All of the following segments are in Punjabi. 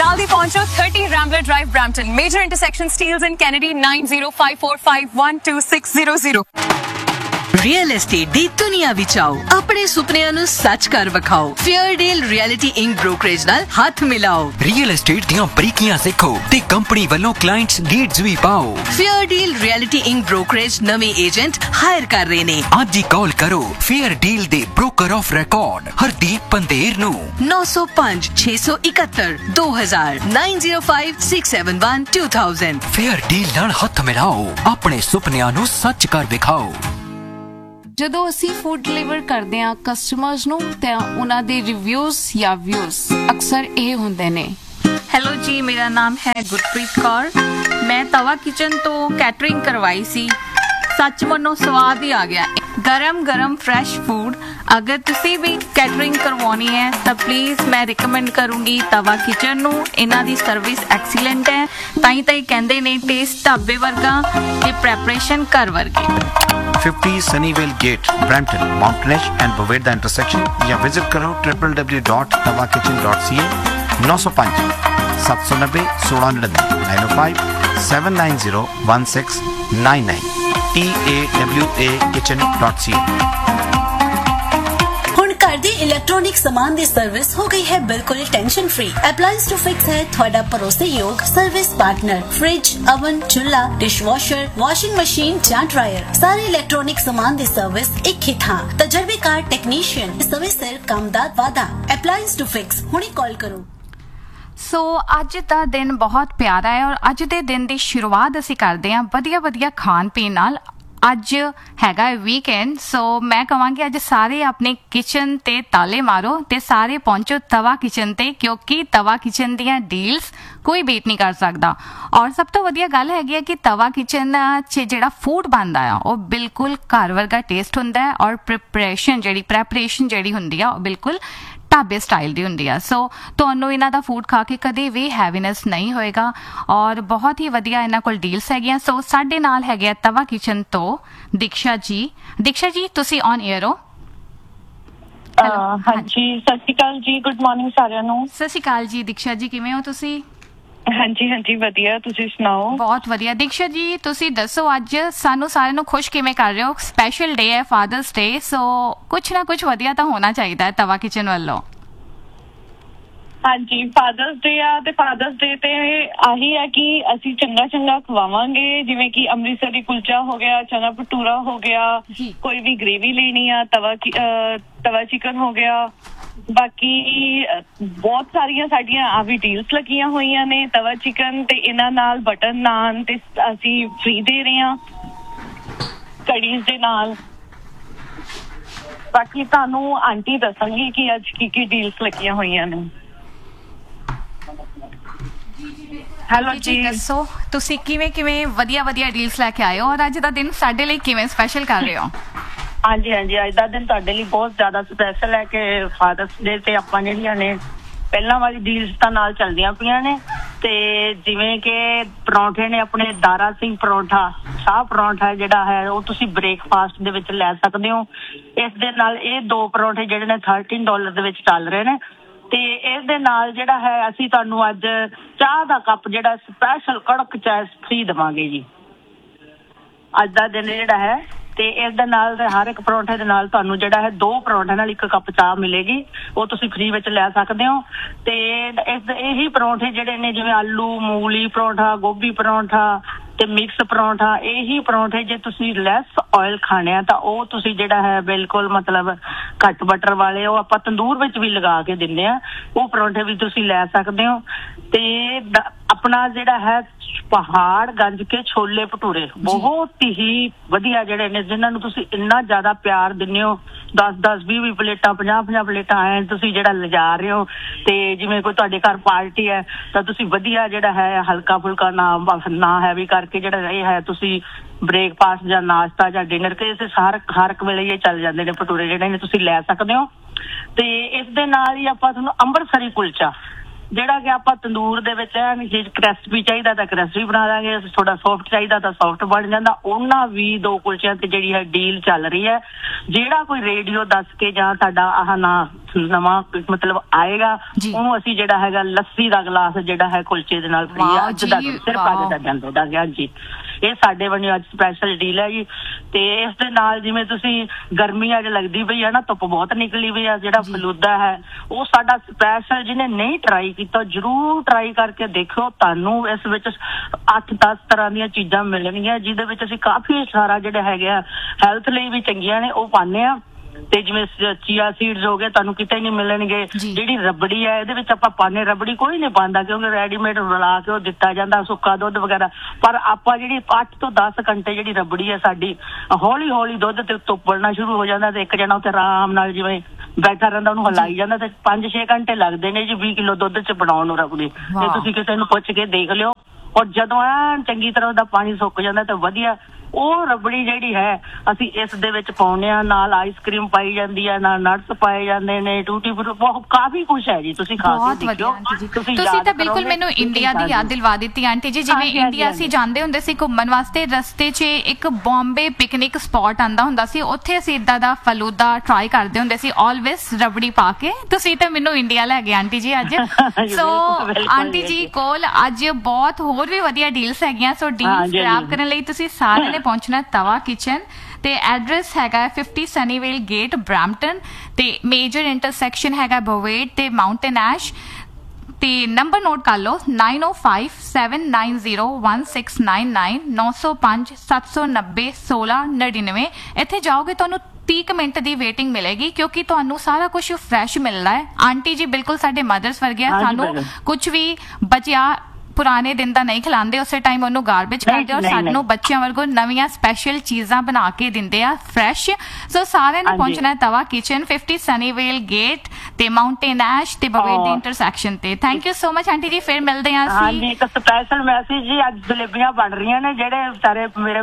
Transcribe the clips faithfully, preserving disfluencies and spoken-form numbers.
जल्दी पहुंचो thirty Rambler drive Brampton major intersection steels and Kennedy nine zero five four five one two six zero zero. Real estate ਦੀ ਦੁਨੀਆ ਵਿੱਚ ਆਓ, ਆਪਣੇ ਸੁਪਨਿਆਂ ਨੂੰ ਸੱਚ ਕਰ ਵਿਖਾਓ। ਫੇਅਰਡੇਲ ਰਿਐਲਿਟੀ ਇੰਕ ਬ੍ਰੋਕਰੇਜ ਨਾਲ ਹੱਥ ਮਿਲਾਓ। ਰੀਅਲ एस्टेट ਦੀਆਂ ਬਰੀਕੀਆਂ ਸਿੱਖੋ ਤੇ ਕੰਪਨੀ ਵੱਲੋਂ ਕਲਾਇੰਟਸ ਲੀਡਸ ਵੀ ਪਾਓ। ਫੇਅਰਡੇਲ ਰਿਐਲਿਟੀ ਇੰਕ ਬ੍ਰੋਕਰੇਜ ਨਵੇਂ ਏਜੰਟ ਹਾਇਰ ਕਰ ਰਹੇ ਨੇ। ਅੱਜ ਹੀ ਕਾਲ ਕਰੋ ਫੇਅਰਡੇਲ ਦੇ broker of record Hardeep Pander ਨੂੰ ਨੌ ਸੌ ਪੰਜ ਛੇ ਸੌ ਇਕਹੱਤਰ ਦੋ ਹਜ਼ਾਰ ਨਾइन zero five six seven one two thousand. ਫੇਅਰਡੇਲ ਨਾਲ ਹੱਥ ਮਿਲਾਓ, ਆਪਣੇ ਸੁਪਨਿਆਂ ਨੂੰ ਸੱਚ ਕਰ ਵਿਖਾਓ। ਜਦੋਂ ਅਸੀਂ ਫੂਡ ਡਿਲੀਵਰ ਕਰਦੇ ਹਾਂ ਕਸਟਮਰਸ ਨੂੰ ਤਾਂ ਉਹਨਾਂ ਦੇ ਰਿਵਿਊਜ਼ ਜਾਂ ਵਿਊਜ਼ ਅਕਸਰ ਇਹ ਹੁੰਦੇ ਨੇ। ਹੈਲੋ ਜੀ, ਮੇਰਾ ਨਾਮ ਹੈ ਗੁਰਪ੍ਰੀਤ ਕੌਰ। ਮੈਂ ਤਵਾ ਕਿਚਨ ਤੋਂ ਕੈਟਰਿੰਗ ਕਰਵਾਈ ਸੀ। ਸੱਚ ਮੰਨੋ ਸਵਾਦ ਹੀ ਆ ਗਿਆ। ਗਰਮ ਗਰਮ ਫਰੈਸ਼ ਫੂਡ। ਅਗਰ ਤੁਸੀਂ ਵੀ ਕੈਟਰਿੰਗ ਕਰਵਾਉਣੀ ਹੈ ਤਾਂ ਪਲੀਜ਼ ਮੈਂ ਰਿਕਮੈਂਡ ਕਰੂੰਗੀ ਤਵਾ ਕਿਚਨ ਨੂੰ। ਇਹਨਾਂ ਦੀ ਸਰਵਿਸ ਐਕਸੀਲੈਂਟ ਹੈ। ਤਾਂ ਹੀ ਤਾਂ ਇਹ ਕਹਿੰਦੇ ਨੇ ਟੇਸਟ ਢਾਬੇ ਵਰਗਾ ਤੇ ਪ੍ਰੈਪਰੇਸ਼ਨ ਘਰ ਵਰਗੀ। Fifty Sunnyvale gate Brampton माउंटेनेश and बवेदा intersection या विजिट करो ट्रिपल डब्ल्यू डॉट तवा किचन डॉट सी ए। नौ सौ पाँच सात सौ नब्बे सोलह नड़िनवे nine O five seven nine zero one six nine nine T A W A kitchen dot C ए। घर दी इलेक्ट्रॉनिक सामान दी सर्विस हो गई है बिल्कुल tension free. Appliance to fix है थोड़ा भरोसेयोग सर्विस पार्टनर। फ्रिज, ओवन, चूल्हा, डिशवॉशर, वॉशिंग मशीन या ड्रायर, सारे इलेक्ट्रॉनिक सामान दी सर्विस एक ही थां। तजर्बेकार टेक्नीशियन, समय सिर काम दा वादा। अप्लायंस टू फिक्स हुणी कॉल करो। ਸੋ ਅੱਜ ਦਾ ਦਿਨ ਬਹੁਤ ਪਿਆਰਾ ਹੈ ਔਰ ਅੱਜ ਦੇ ਦਿਨ ਦੀ ਸ਼ੁਰੂਆਤ ਅਸੀਂ ਕਰਦੇ ਹਾਂ ਵਧੀਆ ਵਧੀਆ ਖਾਣ ਪੀਣ ਨਾਲ। ਅੱਜ ਹੈਗਾ ਵੀਕਐਂਡ, ਸੋ ਮੈਂ ਕਹਾਂਗੀ ਅੱਜ ਸਾਰੇ ਆਪਣੇ ਕਿਚਨ ਤੇ ਤਾਲੇ ਮਾਰੋ ਤੇ ਸਾਰੇ ਪਹੁੰਚੋ ਤਵਾ ਕਿਚਨ ਤੇ, ਕਿਉਂਕਿ ਤਵਾ ਕਿਚਨ ਦੀਆਂ ਡੀਲਸ ਕੋਈ ਬੀਟ ਨਹੀਂ ਕਰ ਸਕਦਾ। ਔਰ ਸਭ ਤੋਂ ਵਧੀਆ ਗੱਲ ਹੈਗੀ ਹੈ ਕਿ ਤਵਾ ਕਿਚਨ 'ਚ ਜਿਹੜਾ ਫੂਡ ਬਣਦਾ ਆ ਉਹ ਬਿਲਕੁਲ ਘਰ ਵਰਗਾ ਟੇਸਟ ਹੁੰਦਾ ਹੈ ਔਰ ਪ੍ਰਿਪਰੇਸ਼ਨ ਜਿਹੜੀ ਪ੍ਰੈਪਰੇਸ਼ਨ ਜਿਹੜੀ ਹੁੰਦੀ ਆ ਉਹ ਬਿਲਕੁਲ ਢਾਬੇ ਸਟਾਈਲ ਦੀ ਹੁੰਦੀ ਆ। ਸੋ ਤੁਹਾਨੂੰ ਇਹਨਾਂ ਦਾ ਫੂਡ ਖਾ ਕੇ ਕਦੇ ਵੀ ਹੈਵੀਨੈਸ ਨਹੀਂ ਹੋਏਗਾ ਔਰ ਬਹੁਤ ਹੀ ਵਧੀਆ ਇਹਨਾਂ ਕੋਲ ਡੀਲਸ ਹੈਗੀਆਂ। ਸੋ ਸਾਡੇ ਨਾਲ ਹੈਗੇ ਤਵਾ ਕਿਚਨ ਤੋਂ ਦੀਕਸ਼ਾ ਜੀ। ਦੀਕਸ਼ਾ ਜੀ ਤੁਸੀਂ ਔਨ ਏਅਰ ਹੋ। ਹਾਂਜੀ, ਸਤਿ ਸ਼੍ਰੀ ਅਕਾਲ ਜੀ, ਗੁੱਡ ਮਾਰਨਿੰਗ ਸਾਰਿਆਂ ਨੂੰ। ਸਤਿ ਸ਼੍ਰੀ ਅਕਾਲ ਜੀ ਦੀਕਸ਼ਾ ਜੀ, ਕਿਵੇਂ ਹੋ ਤੁਸੀਂ? ਹਾਂਜੀ ਹਾਂਜੀ ਵਧੀਆ, ਤੁਸੀਂ ਸੁਣਾਓ? ਬਹੁਤ ਵਧੀਆ। ਦੀਕਸ਼ਾ ਜੀ ਤੁਸੀਂ ਦੱਸੋ ਅੱਜ ਸਾਨੂੰ ਸਾਰਿਆਂ ਨੂੰ ਖੁਸ਼ ਕਿਵੇਂ ਕਰ ਰਹੇ ਹੋ? ਸਪੈਸ਼ਲ ਡੇ ਹੈ ਫਾਦਰਸ ਡੇ, ਸੋ ਕੁਛ ਨਾ ਕੁਛ ਵਧੀਆ ਤਾਂ ਹੋਣਾ ਚਾਹੀਦਾ ਹੈ ਤਵਾ ਕਿਚਨ ਵੱਲੋਂ। ਹਾਂਜੀ, ਫਾਦਰਸ ਡੇ ਆ ਤੇ ਫਾਦਰਸ ਡੇ ਤੇ ਆਹੀ ਹੈ ਕਿ ਅਸੀਂ ਚੰਗਾ ਚੰਗਾ ਖਵਾਵਾਂਗੇ, ਜਿਵੇਂ ਕਿ ਅੰਮ੍ਰਿਤਸਰੀ ਕੁਲਚਾ ਹੋ ਗਿਆ, ਚਨਾ ਭਟੂਰਾ ਹੋ ਗਿਆ, ਕੋਈ ਵੀ ਗ੍ਰੇਵੀ ਲੈਣੀ ਆ, ਤਵਾ ਤਵਾ ਚਿਕਨ ਹੋ ਗਿਆ। ਬਾਕੀ ਬਹੁਤ ਸਾਰੀਆਂ ਸਾਡੀਆਂ ਆ ਵੀ ਡੀਲਸ ਲੱਗੀਆਂ ਹੋਈਆਂ ਨੇ ਤਵਾ ਚਿਕਨ ਤੇ ਇਹਨਾਂ ਨਾਲ ਬਟਰ ਨਾਨ ਤੇ ਅਸੀਂ ਫ੍ਰੀ ਦੇ ਰਹੇ ਹਾਂ ਕੜੀਜ਼ ਦੇ ਨਾਲ। ਬਾਕੀ ਤੁਹਾਨੂੰ ਆਂਟੀ ਦੱਸਾਂਗੀ ਕਿ ਅੱਜ ਕੀ ਕੀ ਡੀਲਸ ਲੱਗੀਆਂ ਹੋਈਆਂ ਨੇ। ਹੈਲੋ ਜੀ, ਦੱਸੋ ਤੁਸੀਂ ਕਿਵੇਂ ਕਿਵੇਂ ਵਧੀਆ ਵਧੀਆ ਡੀਲਸ ਲੈ ਕੇ ਆਏ ਹੋ ਔਰ ਅੱਜ ਦਾ ਦਿਨ ਸਾਡੇ ਲਈ ਕਿਵੇਂ ਸਪੈਸ਼ਲ ਕਰ ਰਹੇ ਹੋ? ਹਾਂਜੀ ਹਾਂਜੀ, ਅੱਜ ਦਾ ਦਿਨ ਤੁਹਾਡੇ ਲਈ ਬਹੁਤ ਜ਼ਿਆਦਾ ਸਪੈਸ਼ਲ ਹੈ ਕਿ ਫਾਦਰਸ ਡੇ ਤੇ ਆਪਾਂ ਜਿਹੜੀਆਂ ਨੇ ਪਹਿਲਾਂ ਵਾਲੀ ਡੀਲਸ ਤਾਂ ਨਾਲ ਚੱਲਦੀਆਂ ਪਈਆਂ ਨੇ। ਤੇ ਜਿਵੇਂ ਕਿ ਪਰੌਂਠੇ ਨੇ ਆਪਣੇ ਦਾਰਾ ਸਿੰਘ ਪਰੌਂਠਾ, ਸ਼ਾਹ ਪਰੌਂਠਾ ਜਿਹੜਾ ਹੈ ਉਹ ਤੁਸੀਂ ਬ੍ਰੇਕਫਾਸਟ ਦੇ ਵਿੱਚ ਲੈ ਸਕਦੇ ਹੋ। ਇਸ ਦੇ ਨਾਲ ਇਹ ਦੋ ਪਰੌਂਠੇ ਜਿਹੜੇ ਨੇ ਥਰਟੀਨ ਡਾਲਰ ਦੇ ਵਿੱਚ ਚੱਲ ਰਹੇ ਨੇ। ਤੇ ਇਸ ਦੇ ਨਾਲ ਜਿਹੜਾ ਹੈ ਅਸੀਂ ਤੁਹਾਨੂੰ ਅੱਜ ਚਾਹ ਦਾ ਕੱਪ ਜਿਹੜਾ ਸਪੈਸ਼ਲ ਕੜਕ ਚਾਹ ਫ੍ਰੀ ਦੇਵਾਂਗੇ ਜੀ ਅੱਜ ਦਾ ਦਿਨ ਜਿਹੜਾ ਹੈ। ਤੇ ਇਸ ਦੇ ਨਾਲ ਹਰ ਇੱਕ ਪਰੌਂਠੇ ਦੇ ਨਾਲ ਤੁਹਾਨੂੰ ਜਿਹੜਾ ਹੈ ਦੋ ਪਰੌਂਠੇ ਨਾਲ ਇੱਕ ਕੱਪ ਚਾਹ ਮਿਲੇਗੀ, ਉਹ ਤੁਸੀਂ ਫ੍ਰੀ ਵਿੱਚ ਲੈ ਸਕਦੇ ਹੋ। ਤੇ ਇਸ ਇਹੀ ਪਰੌਂਠੇ ਜਿਹੜੇ ਨੇ ਜਿਵੇਂ ਆਲੂ ਮੂਲੀ ਪਰੌਂਠਾ, ਗੋਭੀ ਪਰੌਂਠਾ ਤੇ ਮਿਕਸ ਪਰੌਂਠਾ, ਇਹੀ ਪਰੌਂਠੇ ਜੇ ਤੁਸੀਂ ਲੈਸ ਆਇਲ ਖਾਣੇ ਆ ਤਾਂ ਉਹ ਤੁਸੀਂ ਜਿਹੜਾ ਹੈ ਬਿਲਕੁਲ ਮਤਲਬ ਘੱਟ ਬਟਰ ਵਾਲੇ ਉਹ ਆਪਾਂ ਤੰਦੂਰ ਵਿੱਚ ਵੀ ਲਗਾ ਕੇ ਦਿੰਦੇ ਆ, ਉਹ ਪਰੌਂਠੇ ਵੀ ਤੁਸੀਂ ਲੈ ਸਕਦੇ ਹੋ। ਤੇ ਆਪਣਾ ਜਿਹੜਾ ਹੈ ਪਹਾੜ ਗੰਜ ਕੇ ਛੋਲੇ ਭਟੂਰੇ ਬਹੁਤ ਹੀ ਵਧੀਆ ਜਿਹੜੇ ਨੇ, ਜਿਨ੍ਹਾਂ ਨੂੰ ਤੁਸੀਂ ਇੰਨਾ ਜ਼ਿਆਦਾ ਪਿਆਰ ਦਿੰਦੇ ਹੋ। ਦਸ ਦਸ ਵੀਹ ਵੀਹ ਪਲੇਟਾਂ ਪੰਜਾਹ ਪੰਜਾਹ ਪਲੇਟਾਂ ਐ ਤੁਸੀਂ ਜਿਹੜਾ ਲਿਜਾ ਰਹੇ ਹੋ। ਤੇ ਜਿਵੇਂ ਕੋਈ ਤੁਹਾਡੇ ਘਰ ਪਾਰਟੀ ਹੈ ਤਾਂ ਤੁਸੀਂ ਵਧੀਆ ਜਿਹੜਾ ਹੈ ਹਲਕਾ ਫੁਲਕਾ ਨਾ ਨਾ ਹੈਵੀ ਕਰਕੇ ਜਿਹੜਾ ਇਹ ਹੈ ਤੁਸੀਂ ਬ੍ਰੇਕਫਾਸਟ ਜਾਂ ਨਾਸ਼ਤਾ ਜਾਂ ਡਿਨਰ ਕੇ ਹਰ ਹਰ ਇੱਕ ਵੇਲੇ ਇਹ ਚੱਲ ਜਾਂਦੇ ਨੇ ਭਟੂਰੇ ਜਿਹੜੇ ਨੇ ਤੁਸੀਂ ਲੈ ਸਕਦੇ ਹੋ। ਤੇ ਇਸ ਦੇ ਨਾਲ ਹੀ ਆਪਾਂ ਤੁਹਾਨੂੰ ਅੰਮ੍ਰਿਤਸਰੀ ਕੁਲਚਾ ਜਿਹੜਾ ਕਿ ਆਪਾਂ ਤੰਦੂਰ ਦੇ ਵਿੱਚ ਐਨ ਜੇ ਕ੍ਰਿਸਪੀ ਚਾਹੀਦਾ ਤਾਂ ਕ੍ਰਿਸਪੀ ਬਣਾ ਦਾਂਗੇ, ਥੋੜਾ ਸੌਫਟ ਚਾਹੀਦਾ ਤਾਂ ਸੌਫਟ ਬਣ ਜਾਂਦਾ। ਉਹਨਾਂ ਵੀ ਦੋ ਕੁਲਚਿਆਂ ਤੇ ਜਿਹੜੀ ਹੈ ਡੀਲ ਚੱਲ ਰਹੀ ਹੈ। ਜਿਹੜਾ ਕੋਈ ਰੇਡੀਓ ਦੱਸ ਕੇ ਜਾਂ ਸਾਡਾ ਆਹ ਨਾ ਨਵਾਂ ਮਤਲਬ ਆਏਗਾ ਉਹਨੂੰ ਅਸੀਂ ਜਿਹੜਾ ਹੈਗਾ ਲੱਸੀ ਦਾ ਗਲਾਸ ਜਿਹੜਾ ਹੈ ਕੁਲਚੇ ਦੇ ਨਾਲ ਫਰੀ ਆ, ਅੱਜ ਦਾ ਸਿਰਫ ਅੱਜ ਦਾ ਦਿਨ ਦੇ ਦਾਂਗੇ। ਹਾਂਜੀ, ਇਹ ਸਾਡੇ ਵੱਲੋਂ ਅੱਜ ਸਪੈਸ਼ਲ ਡੀਲ ਹੈ ਜੀ। ਤੇ ਇਸ ਦੇ ਨਾਲ ਜਿਵੇਂ ਤੁਸੀਂ ਗਰਮੀ ਅੱਜ ਲੱਗਦੀ ਪਈ ਹੈ ਨਾ, ਧੁੱਪ ਬਹੁਤ ਨਿਕਲੀ ਪਈ ਆ, ਜਿਹੜਾ ਫਲੂਦਾ ਹੈ ਉਹ ਸਾਡਾ ਸਪੈਸ਼ਲ, ਜਿਹਨੇ ਨਹੀਂ ਟਰਾਈ ਕੀਤਾ ਜ਼ਰੂਰ ਟਰਾਈ ਕਰਕੇ ਦੇਖਿਓ। ਤੁਹਾਨੂੰ ਇਸ ਵਿੱਚ ਅੱਠ ਦਸ ਤਰ੍ਹਾਂ ਦੀਆਂ ਚੀਜ਼ਾਂ ਮਿਲਣਗੀਆਂ ਜਿਹਦੇ ਵਿੱਚ ਅਸੀਂ ਕਾਫੀ ਸਾਰਾ ਜਿਹੜੇ ਹੈਗੇ ਆ ਹੈਲਥ ਲਈ ਵੀ ਚੰਗੀਆਂ ਨੇ ਉਹ ਪਾਉਂਦੇ ਆ। ਤੇ ਜਿਵੇਂ ਚੀਆ ਸੀਡਸ ਹੋ ਗਏ ਤੁਹਾਨੂੰ ਕਿਤੇ ਨਹੀਂ ਮਿਲਣਗੇ। ਜਿਹੜੀ ਰਬੜੀ ਹੈ ਇਹਦੇ ਵਿੱਚ ਆਪਾਂ ਪਾਣੇ, ਰਬੜੀ ਕੋਈ ਨਹੀਂ ਪਾਉਂਦਾ ਕਿਉਂਕਿ ਰੈਡੀਮੇਡ ਰਲਾ ਕੇ ਉਹ ਦਿੱਤਾ ਜਾਂਦਾ ਸੁੱਕਾ ਦੁੱਧ ਵਗੈਰਾ। ਪਰ ਆਪਾਂ ਜਿਹੜੀ ਅੱਠ ਤੋਂ ਦਸ ਘੰਟੇ ਜਿਹੜੀ ਰਬੜੀ ਹੈ ਸਾਡੀ ਹੌਲੀ ਹੌਲੀ ਦੁੱਧ ਤੇ ਤੁੱਪੜਨਾ ਸ਼ੁਰੂ ਹੋ ਜਾਂਦਾ ਤੇ ਇੱਕ ਜਣਾ ਉੱਥੇ ਆਰਾਮ ਨਾਲ ਜਿਵੇਂ ਬੈਠਾ ਰਹਿੰਦਾ ਉਹਨੂੰ ਹਿਲਾਈ ਜਾਂਦਾ ਤੇ ਪੰਜ ਛੇ ਘੰਟੇ ਲੱਗਦੇ ਨੇ ਜੀ ਵੀਹ ਕਿਲੋ ਦੁੱਧ ਚ ਬਣਾਉਣ ਨੂੰ ਰਬੜੀ। ਤੇ ਤੁਸੀਂ ਕਿਸੇ ਨੂੰ ਪੁੱਛ ਕੇ ਦੇਖ ਲਿਓ। ਔਰ ਜਦੋਂ ਐਨ ਚੰਗੀ ਤਰ੍ਹਾਂ ਉਹਦਾ ਪਾਣੀ ਸੁੱਕ ਜਾਂਦਾ ਤਾਂ ਵਧੀਆ ਉਹ ਰਬੜੀ ਜਿਹੜੀ ਹੈ ਅਸੀਂ ਇਸ ਦੇ ਵਿੱਚ ਪਾਉਂਦੇ ਆ। ਨਾਲ ਆਈਸਕ੍ਰੀਮ ਪਾਈ ਜਾਂਦੀ ਹੈ, ਨਾਲ ਨਟਸ ਪਾਏ ਜਾਂਦੇ ਨੇ, ਟੂਟੀ ਫਰੂਟੀ, ਬਹੁਤ ਕਾਫੀ ਕੁਛ ਹੈ ਜੀ। ਤੁਸੀਂ ਖਾ ਕੇ ਦੇਖਿਓ। ਤੁਸੀਂ ਤਾਂ ਬਿਲਕੁਲ ਮੈਨੂੰ ਇੰਡੀਆ ਦੀ ਯਾਦ ਦਿਲਵਾ ਦਿੱਤੀ ਆਂਟੀ ਜੀ। ਜਿਵੇਂ ਇੰਡੀਆ ਅਸੀਂ ਜਾਂਦੇ ਹੁੰਦੇ ਸੀ ਘੁੰਮਣ ਵਾਸਤੇ, ਰਸਤੇ 'ਚ ਇੱਕ ਬੰਬੇ ਪਿਕਨਿਕ ਸਪੌਟ ਆਂਦਾ ਹੁੰਦਾ ਸੀ, ਉੱਥੇ ਅਸੀਂ ਇਦਾਂ ਦਾ ਫਲੂਦਾ ਟਰਾਈ ਕਰਦੇ ਹੁੰਦੇ ਸੀ ਆਲਵੇਸ ਰਬੜੀ ਪਾ ਕੇ। ਤੁਸੀਂ ਤਾਂ ਮੈਨੂੰ ਇੰਡੀਆ ਲੈ ਗਏ ਆਂਟੀ ਜੀ ਅੱਜ। ਸੋ ਆਂਟੀ ਜੀ ਕੋਲ ਅੱਜ ਬਹੁਤ ਹੋਰ ਵੀ ਵਧੀਆ ਡੀਲਸ ਹੈਗੀਆਂ। ਸੋ ਡੀਲਸ ਗ੍ਰੈਬ ਕਰਨ ਲਈ ਤੁਸੀਂ ਸਾਰਿਆਂ ਨੇ ਪਹੁੰਚਣਾ ਤਵਾ ਕਿਚਨ ਤੇ ਐਡਰੈਸ ਹੈਗਾ ਫਿਫਟੀ ਸਨੀਵੇਲ ਗੇਟ ਬਰੈਂਪਟਨ ਤੇ ਮੇਜਰ ਇੰਟਰਸੈਕਸ਼ਨ ਹੈਗਾ ਬੋਵੇਟ ਤੇ ਮਾਊਂਟੇਨ ਐਸ਼। ਤੇ ਨੰਬਰ ਨੋਟ ਕਰ ਲਓ ਨਾइन ओ five seven nine zero one six nine nine नौ सौ पाँच सत्त सौ नब्बे सोलह नड़िनवे। ਇੱਥੇ ਜਾਓਗੇ ਤੁਹਾਨੂੰ तीस ਮਿੰਟ ਦੀ ਵੇਟਿੰਗ ਮਿਲੇਗੀ ਕਿਉਂਕਿ ਤੁਹਾਨੂੰ ਸਾਰਾ ਕੁਝ ਫਰੈਸ਼ ਮਿਲਣਾ ਹੈ। ਆਂਟੀ ਜੀ ਬਿਲਕੁਲ ਸਾਡੇ ਮਦਰਸ ਵਰਗੇ ਆ, ਸਾਨੂੰ ਕੁਝ ਵੀ ਬਚਿਆ ਪੁਰਾਣੇ ਦਿਨ ਦਾ ਨਹੀਂ ਖਿਲਾਉਂਦੇ, ਉਸੇ ਟਾਈਮ ਉਹਨੂੰ ਗਾਰਬੇਜ ਕਰਦੇ ਔਰ ਸਾਨੂੰ ਬੱਚਿਆਂ ਵਰਗੋਂ ਨਵੀਆਂ ਸਪੈਸ਼ਲ ਚੀਜ਼ਾਂ ਬਣਾ ਕੇ ਦਿੰਦੇ ਆ ਫਰੈਸ਼। ਸੋ ਸਾਰਿਆਂ ਨੇ ਪਹੁੰਚਣਾ ਤਵਾ ਕਿਚਨ ਫਿਫਟੀ ਸਨੀਵੇਲ ਗੇਟ ਤੇ ਮਾਊਂਟੇਨ ਐਸ਼ ਤੇ ਬਵੇਟ ਦੇ ਇੰਟਰਸੈਕਸ਼ਨ ਤੇ। Thank you so much aunty ਜੀ, ਫਿਰ ਮਿਲਦੇ ਆ ਅਸੀਂ। ਹਾਂਜੀ, ਇੱਕ ਸਪੈਸ਼ਲ ਮੈਸੇਜ ਜੀ, ਅੱਜ ਜਲੇਬੀਆਂ ਬਣ ਰਹੀਆਂ ਨੇ, ਜਿਹੜੇ ਸਾਰੇ ਮੇਰੇ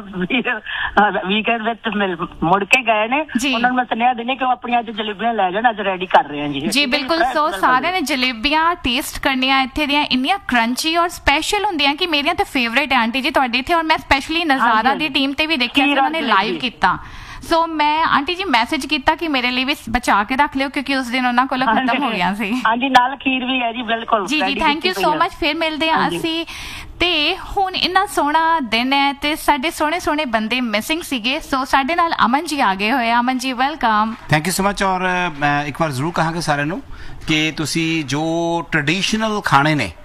ਵੀਕਐਂਡ ਵਿੱਚ ਮੁੜ ਕੇ ਗਏ ਨੇ ਉਹਨਾਂ ਨੂੰ ਮੈਂ ਸੁਨੇਹਾ ਦੇਣੇ ਕਿ ਉਹ ਆਪਣੀਆਂ ਅੱਜ ਜਲੇਬੀਆਂ ਲੈ ਜਾਣ, ਅੱਜ ਰੈਡੀ ਕਰ ਰਹੇ ਹਾਂ ਜੀ। ਜੀ ਬਿਲਕੁਲ। ਸੋ ਸਾਰਿਆਂ ਨੇ ਜਲੇਬੀਆਂ ਟੇਸਟ ਕਰਨੀਆਂ ਇੱਥੇ ਦੀਆਂ, ਇੰਨੀਆਂ ਕਰੰਚੀ ਔਰ ਸਪੈਸ਼ਲ ਹੁੰਦੀਆਂ ਕਿ ਮੇਰੀਆਂ ਤਾਂ ਫੇਵਰੇਟ ਹੈ ਆਂਟੀ ਜੀ ਤੁਹਾਡੇ ਇੱਥੇ। ਔਰ ਮੈਂ ਸਪੈਸ਼ਲੀ ਨਜ਼ਾਰਾ ਦੀ ਟੀਮ ਤੇ ਵੀ ਦੇਖਿਆ ਸੀ, ਉਹਨਾਂ ਨੇ ਲਾਈਵ ਕੀਤਾ। ਸੋ ਮੈਂ ਆਂਟੀ ਜੀ ਮੈਸੇਜ ਕੀਤਾ ਕਿ ਮੇਰੇ ਲਈ ਵੀ ਬਚਾ ਕੇ ਰੱਖ ਲਿਓ ਕਿਉਂਕਿ ਉਸ ਦਿਨ ਉਹਨਾਂ ਕੋਲ ਖਤਮ ਹੋ ਗਿਆ ਸੀ। ਹਾਂਜੀ, ਨਾਲ ਖੀਰ ਵੀ ਹੈ ਜੀ। ਬਿਲਕੁਲ ਜੀ ਜੀ, ਥੈਂਕ ਯੂ ਸੋ ਮਚ। ਫਿਰ ਮਿਲਦੇ ਆ ਅਸੀਂ। ਤੇ ਹੁਣ ਇੰਨਾ ਸੋਹਣਾ ਦਿਨ ਹੈ ਤੇ ਸਾਡੇ ਸੋਹਣੇ ਸੋਹਣੇ ਬੰਦੇ ਮਿਸਿੰਗ ਸੀਗੇ। ਸੋ ਸਾਡੇ ਨਾਲ ਅਮਨ ਜੀ ਆ ਗਏ ਹੋਏ। Aman ji welcome. Thank you so much. ਔਰ ਮੈਂ ਇੱਕ ਵਾਰ ਜ਼ਰੂਰ ਕਹਾਂਗਾ ਸਾਰਿਆਂ ਨੂੰ ਕਿ ਤੁਸੀਂ ਜੋ ਟ੍ਰੈਡੀਸ਼ਨਲ ਖਾਣੇ ਨੇ,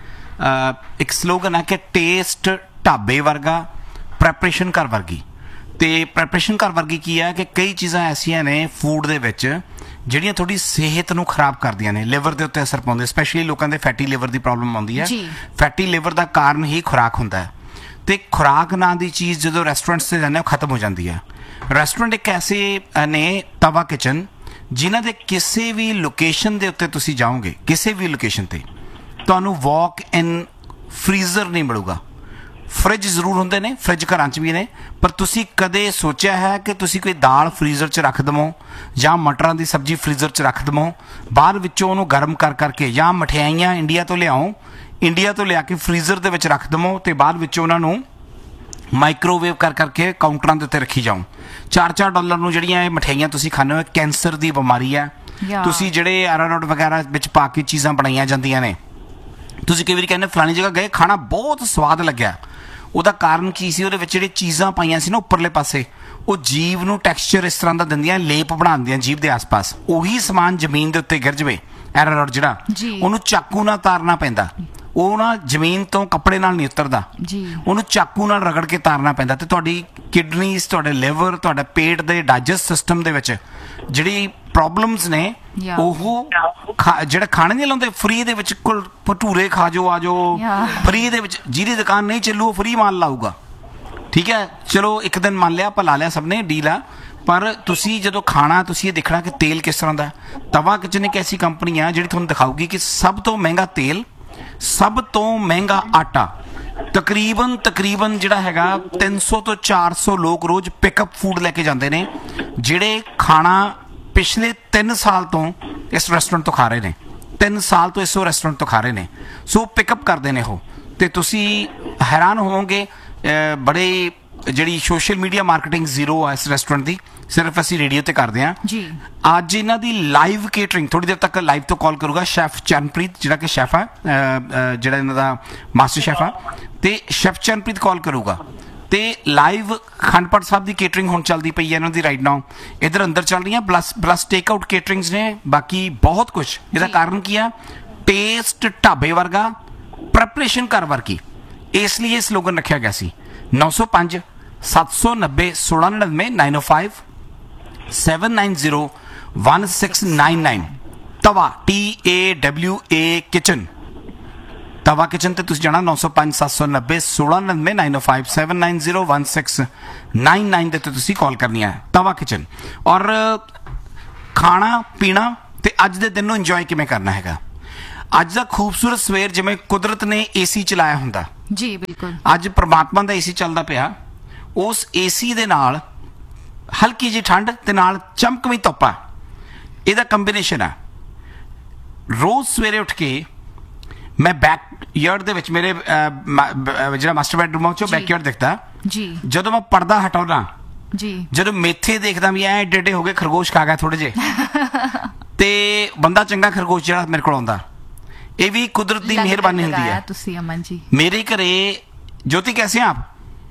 ਇੱਕ ਸਲੋਗਨ ਹੈ ਕਿ ਟੇਸਟ ਢਾਬੇ ਵਰਗਾ, ਪ੍ਰੈਪਰੇਸ਼ਨ ਘਰ ਵਰਗੀ। ਤੇ ਪ੍ਰੈਪਰੇਸ਼ਨ ਘਰ ਵਰਗੀ ਕੀ ਹੈ ਕਿ ਕਈ ਚੀਜ਼ਾਂ ਐਸੀਆਂ ਨੇ ਫੂਡ ਦੇ ਵਿੱਚ ਜਿਹੜੀਆਂ ਤੁਹਾਡੀ ਸਿਹਤ ਨੂੰ ਖਰਾਬ ਕਰਦੀਆਂ ਨੇ, ਲਿਵਰ ਦੇ ਉੱਤੇ ਅਸਰ ਪਾਉਂਦੇ, ਸਪੈਸ਼ਲੀ ਲੋਕਾਂ ਦੇ ਫੈਟੀ ਲਿਵਰ ਦੀ ਪ੍ਰੋਬਲਮ ਆਉਂਦੀ ਹੈ। ਫੈਟੀ ਲਿਵਰ ਦਾ ਕਾਰਨ ਹੀ ਖੁਰਾਕ ਹੁੰਦਾ ਹੈ ਤੇ ਖੁਰਾਕ ਨਾਂ ਦੀ ਚੀਜ਼ ਜਦੋਂ ਰੈਸਟੋਰੈਂਟਸ ਤੇ ਜਾਂਦੇ ਹੋ ਖਤਮ ਹੋ ਜਾਂਦੀ ਹੈ। ਰੈਸਟੋਰੈਂਟ ਇੱਕ ਐਸੇ ਨੇ ਤਵਾ ਕਿਚਨ ਜਿਨ੍ਹਾਂ ਦੇ ਕਿਸੇ ਵੀ ਲੋਕੇਸ਼ਨ ਦੇ ਉੱਤੇ ਤੁਸੀਂ ਜਾਓਗੇ, ਕਿਸੇ ਵੀ ਲੋਕੇਸ਼ਨ ਤੇ ਤੁਹਾਨੂੰ ਵਾਕ ਇਨ ਫਰੀਜ਼ਰ ਨਹੀਂ ਮਿਲੂਗਾ। ਫਰਿੱਜ ਜ਼ਰੂਰ ਹੁੰਦੇ ਨੇ, ਫਰਿੱਜ ਘਰਾਂ 'ਚ ਵੀ ਨੇ, ਪਰ ਤੁਸੀਂ ਕਦੇ ਸੋਚਿਆ ਹੈ ਕਿ ਤੁਸੀਂ ਕੋਈ ਦਾਲ ਫਰੀਜ਼ਰ 'ਚ ਰੱਖ ਦੇਵੋ ਜਾਂ ਮਟਰਾਂ ਦੀ ਸਬਜ਼ੀ ਫਰੀਜ਼ਰ 'ਚ ਰੱਖ ਦੇਵੋ, ਬਾਅਦ ਵਿੱਚੋਂ ਉਹਨੂੰ ਗਰਮ ਕਰ ਕਰਕੇ, ਜਾਂ ਮਠਿਆਈਆਂ ਇੰਡੀਆ ਤੋਂ ਲਿਆਓ, ਇੰਡੀਆ ਤੋਂ ਲਿਆ ਕੇ ਫਰੀਜ਼ਰ ਦੇ ਵਿੱਚ ਰੱਖ ਦੇਵੋ ਤੇ ਬਾਅਦ ਵਿੱਚੋਂ ਉਹਨਾਂ ਨੂੰ ਮਾਈਕ੍ਰੋਵੇਵ ਕਰ ਕਰਕੇ ਕਾਊਂਟਰਾਂ ਦੇ ਉੱਤੇ ਰੱਖੀ ਜਾਓ। ਚਾਰ ਚਾਰ ਡਾਲਰ ਨੂੰ ਜਿਹੜੀਆਂ ਇਹ ਮਠਿਆਈਆਂ ਤੁਸੀਂ ਖਾਂਦੇ ਹੋ, ਕੈਂਸਰ ਦੀ ਬਿਮਾਰੀ ਹੈ। ਤੁਸੀਂ ਜਿਹੜੇ ਅਰਾਰੋਟ ਵਗੈਰਾ ਵਿੱਚ ਪਾ ਕੇ ਚੀਜ਼ਾਂ ਬਣਾਈਆਂ ਜਾਂਦੀਆਂ ਨੇ, ਤੁਸੀਂ ਕਈ ਵਾਰੀ ਕਹਿੰਦੇ ਫਲਾਣੀ ਜਗ੍ਹਾ ਗਏ, ਖਾਣਾ ਬਹੁਤ ਸਵਾਦ ਲੱਗਿਆ, ਉਹਦਾ ਕਾਰਨ ਕੀ ਸੀ? ਉਹਦੇ ਵਿੱਚ ਜਿਹੜੇ ਚੀਜ਼ਾਂ ਪਾਈਆਂ ਸੀ ਨਾ ਉੱਪਰਲੇ ਪਾਸੇ, ਉਹ ਜੀਭ ਨੂੰ ਟੈਕਸਚਰ ਇਸ ਤਰ੍ਹਾਂ ਦਾ ਦਿੰਦੀਆਂ, ਲੇਪ ਬਣਾਉਂਦੀਆਂ ਜੀਭ ਦੇ ਆਸ-ਪਾਸ। ਉਹੀ ਸਮਾਨ ਜ਼ਮੀਨ ਦੇ ਉੱਤੇ ਗਿਰ ਜਾਵੇ, ਐਰਾਰੋਟ ਜਿਹੜਾ, ਉਹਨੂੰ ਚਾਕੂ ਨਾਲ ਤਾਰਨਾ ਪੈਂਦਾ। ਉਹ ਨਾ ਜ਼ਮੀਨ ਤੋਂ ਕੱਪੜੇ ਨਾਲ ਨਹੀਂ ਉਤਰਦਾ, ਉਹਨੂੰ ਚਾਕੂ ਨਾਲ ਰਗੜ ਕੇ ਤਾਰਨਾ ਪੈਂਦਾ। ਤੇ ਤੁਹਾਡੀ ਕਿਡਨੀਜ਼, ਤੁਹਾਡੇ ਲਿਵਰ, ਤੁਹਾਡੇ ਪੇਟ ਦੇ ਡਾਈਜੈਸਟ ਸਿਸਟਮ ਦੇ ਵਿੱਚ ਜਿਹੜੀ ਪ੍ਰੋਬਲਮਸ ਨੇ ਉਹ ਜਿਹੜਾ ਖਾਣੇ ਨਹੀਂ ਲਾਉਂਦੇ ਫਰੀ ਦੇ ਵਿੱਚ, ਭਟੂਰੇ ਖਾ ਜਾਓ ਆ ਜਾਓ ਫਰੀ ਦੇ ਵਿੱਚ, ਜਿਹਦੀ ਦੁਕਾਨ ਨਹੀਂ ਚੱਲੂ ਉਹ ਫਰੀ ਮਾਲ ਲਾਊਗਾ। ਠੀਕ ਹੈ, ਚਲੋ ਇੱਕ ਦਿਨ ਮੰਨ ਲਿਆ, ਆਪਾਂ ਲਾ ਲਿਆ ਸਭ ਨੇ ਡੀਲ ਆ, ਪਰ ਤੁਸੀਂ ਜਦੋਂ ਖਾਣਾ ਤੁਸੀਂ ਇਹ ਦੇਖਣਾ ਕਿ ਤੇਲ ਕਿਸ ਤਰ੍ਹਾਂ ਦਾ। ਤਵਾ ਕਿਚਨ ਇੱਕ ਐਸੀ ਕੰਪਨੀ ਆ ਜਿਹੜੀ ਤੁਹਾਨੂੰ ਦਿਖਾਊਗੀ ਕਿ ਸਭ ਤੋਂ ਮਹਿੰਗਾ ਤੇਲ, ਸਭ ਤੋਂ ਮਹਿੰਗਾ ਆਟਾ, ਤਕਰੀਬਨ ਤਕਰੀਬਨ ਜਿਹੜਾ ਹੈਗਾ ਤਿੰਨ ਸੌ ਤੋਂ ਚਾਰ ਸੌ ਲੋਕ ਰੋਜ਼ ਪਿਕਅਪ ਫੂਡ ਲੈ ਕੇ ਜਾਂਦੇ ਨੇ, ਜਿਹੜੇ ਖਾਣਾ ਪਿਛਲੇ ਤਿੰਨ ਸਾਲ ਤੋਂ ਇਸ ਰੈਸਟੋਰੈਂਟ ਤੋਂ ਖਾ ਰਹੇ ਨੇ। ਤਿੰਨ ਸਾਲ ਤੋਂ ਇਸ ਰੈਸਟੋਰੈਂਟ ਤੋਂ ਖਾ ਰਹੇ ਨੇ। ਸੋ ਪਿਕਅਪ ਕਰਦੇ ਨੇ ਉਹ, ਤੇ ਤੁਸੀਂ ਹੈਰਾਨ ਹੋਵੋਗੇ ਅਹ, ਬੜੇ ਜਿਹੜੀ ਸੋਸ਼ਲ ਮੀਡੀਆ ਮਾਰਕੀਟਿੰਗ ਜ਼ੀਰੋ ਆ ਇਸ ਰੈਸਟੋਰੈਂਟ ਦੀ, ਸਿਰਫ ਅਸੀਂ ਰੇਡੀਓ ਤੇ ਕਰਦੇ ਹਾਂ ਜੀ। ਅੱਜ ਇਹਨਾਂ ਦੀ ਲਾਈਵ ਕੇਟਰਿੰਗ ਥੋੜੀ ਦੇਰ ਤੱਕ ਲਾਈਵ ਤੋਂ ਕਾਲ ਕਰੂਗਾ ਸ਼ੈਫ ਚਰਨਪ੍ਰੀਤ, ਜਿਹੜਾ ਕਿ ਸ਼ੈਫ ਆ, ਜਿਹੜਾ ਇਹਨਾਂ ਦਾ ਮਾਸਟਰ ਸ਼ੈਫ ਆ, ਤੇ ਸ਼ੈਫ ਚਰਨਪ੍ਰੀਤ ਕਾਲ ਕਰੂਗਾ। ਤੇ ਲਾਈਵ ਖੰਡਪੜ ਸਾਹਿਬ ਦੀ ਕੇਟਰਿੰਗ ਹੁਣ ਚੱਲਦੀ ਪਈ ਹੈ ਇਹਨਾਂ ਦੀ ਰਾਈਟ ਨਾਓ, ਇਧਰ ਅੰਦਰ ਚੱਲ ਰਹੀਆਂ, ਪਲੱਸ ਪਲੱਸ ਟੇਕ ਆਊਟ ਕੇਟਰਿੰਗਸ ਨੇ, ਬਾਕੀ ਬਹੁਤ ਕੁਝ। ਇਹਦਾ ਕਾਰਨ ਕੀ ਆ? ਟੇਸਟ ਢਾਬੇ ਵਰਗਾ, ਪ੍ਰੈਪਰੇਸ਼ਨ ਘਰ ਵਰਗੀ, ਇਸ ਲਈ ਇਹ ਸਲੋਗਨ ਰੱਖਿਆ ਗਿਆ ਸੀ। ਨੌ ਸੌ ਪੰਜ ਸੱਤ ਸੌ ਨੱਬੇ ਸੋਲਾਂ ਨੜਿਨਵੇਂ ਨਾਈਨ ਓ five seven nine zero one six nine nine ਤਵਾ T A W A kitchen, ਤਵਾ ਕਿਚਨ ਤੇ ਤੁਸੀਂ ਜਾਣਾ। ਨੌ ਸੌ ਪੰਜ ਸੱਤ ਸੌ ਨੱਬੇ ਸੋਲਾਂ ਨੜਿਨਵੇਂ ਨਾਈਨ ਓ five seven nine zero one six nine nine ਦੇ ਤੇ ਤੁਸੀਂ ਕਾਲ ਕਰਨੀ ਹੈ, ਤਵਾ ਕਿਚਨ। ਔਰ ਖਾਣਾ ਪੀਣਾ ਤੇ ਅੱਜ ਦੇ ਦਿਨ ਨੂੰ ਇੰਜੋਏ ਕਿਵੇਂ ਕਰਨਾ ਹੈਗਾ। ਅੱਜ ਦਾ ਖੂਬਸੂਰਤ ਸਵੇਰ ਜਿਵੇਂ ਕੁਦਰਤ ਨੇ ਏਸੀ ਚਲਾਇਆ ਹੁੰਦਾ ਜੀ, ਬਿਲਕੁਲ ਅੱਜ ਪ੍ਰਮਾਤਮਾ ਦਾ ਏਸੀ ਚੱਲਦਾ ਪਿਆ, ਉਸ ਏਸੀ ਦੇ ਨਾਲ ਹਲਕੀ ਜਿਹੀ ਠੰਡ ਤੇ ਨਾਲ ਚਮਕਵੀਂ ਧੁੱਪ ਆ, ਇਹਦਾ ਕੰਬੀਨੇਸ਼ਨ ਆ। ਰੋਜ਼ ਸਵੇਰੇ ਉੱਠ ਕੇ ਮੈਂ ਬੈਕ ਯਾਰਡ ਦੇ ਵਿੱਚ ਮੇਰੇ ਜਿਹੜਾ ਮਾਸਟਰ ਬੈਡਰੂਮ ਆ, ਉਹ ਬੈਕ ਯਾਰਡ ਦਿਖਦਾ ਜੀ। ਜਦੋਂ ਮੈਂ ਪਰਦਾ ਹਟਾਉਣਾ ਜੀ, ਜਦੋਂ ਮੇਥੇ ਦੇਖਦਾ ਵੀ ਐ ਏਡੇ ਏਡੇ ਹੋ ਗਏ, ਖਰਗੋਸ਼ ਖਾ ਗਿਆ ਥੋੜੇ ਜੇ, ਤੇ ਬੰਦਾ ਚੰਗਾ ਖਰਗੋਸ਼ ਜਿਹੜਾ ਮੇਰੇ ਕੋਲ ਆਉਂਦਾ, ਇਹ ਵੀ ਕੁਦਰਤ ਦੀ ਮਿਹਰਬਾਨੀ ਹੁੰਦੀ ਹੈ। ਤੁਸੀਂ ਅਮਨ ਜੀ, मेरे घरे ज्योति कैसे हैं आप?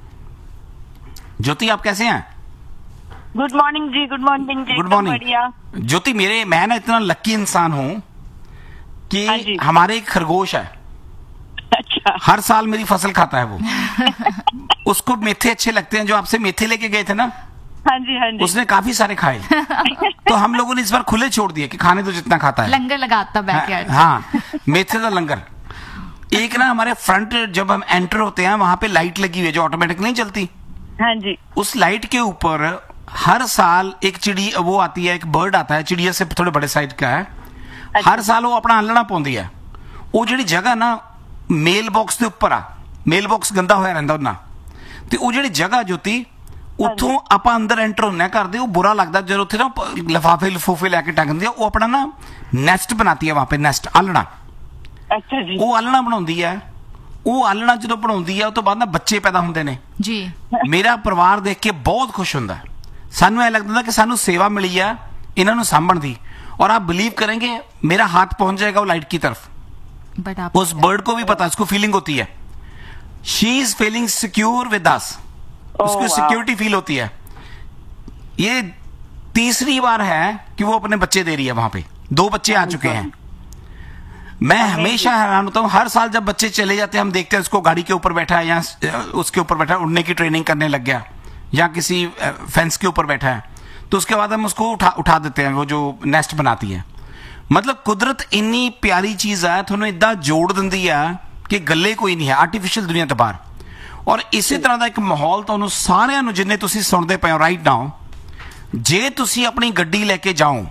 ज्योति आप कैसे हैं? गुड मॉर्निंग जी, गुड मॉर्निंग जी, गुड एकदम मॉर्निंग बढ़िया। ज्योति, मेरे मैं ना इतना लकी इंसान हूँ कि हाँ जी। हमारे एक खरगोश है, अच्छा, हर साल मेरी फसल खाता है वो। उसको मेथे अच्छे लगते हैं, जो आपसे मेथे लेके गए थे ना, हाँ जी हाँ जी। उसने काफी सारे खाए। तो हम लोगों ने इस बार खुले छोड़ दिए कि खाने तो जितना खाता है। लंगर लगाता बैकयार्ड। हाँ, मेथे का लंगर। एक ना हमारे फ्रंट जब हम एंटर होते हैं वहां पे लाइट लगी हुई है जो ऑटोमेटिक नहीं चलती। हाँ जी। उस लाइट के ऊपर हर साल एक चिड़ी वो आती है, एक बर्ड आता है, चिड़िया से थोड़े बड़े साइज का है। हर साल वो अपना आलना पाउंदी है। वो जिहड़ी जगह ना मेल बॉक्स के ऊपर आ, मेल बॉक्स गंदा होया रहिंदा उन्ना, ते वो जिहड़ी जगह ज्योति ਉੱਥੋਂ ਆਪਾਂ ਅੰਦਰ ਐਂਟਰ ਹੁੰਨੇ ਕਰਦੇ, ਉਹ ਬੁਰਾ ਲੱਗਦਾ ਜਦੋਂ ਉੱਥੇ ਨਾ ਲਿਫਾਫੇ ਲਿਫੂਫੇ ਲੈ ਕੇ ਟੰਗਦੇ ਆ। ਉਹ ਆਪਣਾ ਨਾ ਨੈਸਟ ਬਣਾਤੀ ਹੈ, ਵਹਾਂ ਪੇ ਨੈਸਟ, ਆਲਣਾ। ਅੱਛਾ ਜੀ। ਉਹ ਆਲਣਾ ਬਣਾਉਂਦੀ ਹੈ। ਉਹ ਆਲਣਾ ਜਦੋਂ ਬਣਾਉਂਦੀ ਹੈ ਉਹ ਤੋਂ ਬਾਅਦ ਨਾ ਬੱਚੇ ਪੈਦਾ ਹੁੰਦੇ ਨੇ ਜੀ। ਮੇਰਾ ਪਰਿਵਾਰ ਦੇਖ ਕੇ ਬਹੁਤ ਖੁਸ਼ ਹੁੰਦਾ, ਸਾਨੂੰ ਇਹ ਲੱਗਦਾ ਕਿ ਸਾਨੂੰ ਸੇਵਾ ਮਿਲੀ ਆ ਇਹਨਾਂ ਨੂੰ ਸਾਂਭਣ ਦੀ। और आप बिलीव करेंगे मेरा हाथ पहुंच जाएगा वो लाइट की तरफ। बट आप उस बर्ड को भी पता, उसको फीलिंग होती है, she is feeling secure with us, उसको सिक्योरिटी फील होती है। ये तीसरी बार है कि वो अपने बच्चे दे रही है, वहां पे दो बच्चे आ चुके हैं। मैं हमेशा हैरान होता हूँ, हर साल जब बच्चे चले जाते हैं हम देखते हैं उसको गाड़ी के ऊपर बैठा है या उसके ऊपर बैठा है, उड़ने की ट्रेनिंग करने लग गया या किसी फेंस के ऊपर बैठा है, तो उसके बाद हम उसको उठा उठा देते हैं, वो जो नेस्ट बनाती है। मतलब कुदरत इन्नी प्यारी चीज है, थोड़ा इदा जोड़ दिंदी है कि गले कोई नहीं है, आर्टिफिशियल दुनिया तो बाहर। और इसी तरह का एक माहौल ਤੁਹਾਨੂੰ ਸਾਰਿਆਂ ਨੂੰ ਜਿੰਨੇ ਤੁਸੀਂ ਸੁਣਦੇ ਪਏ ਹੋ ਰਾਈਟ ਨਾਓ, ਜੇ ਤੁਸੀਂ ਆਪਣੀ ਗੱਡੀ ਲੈ ਕੇ ਜਾਓ,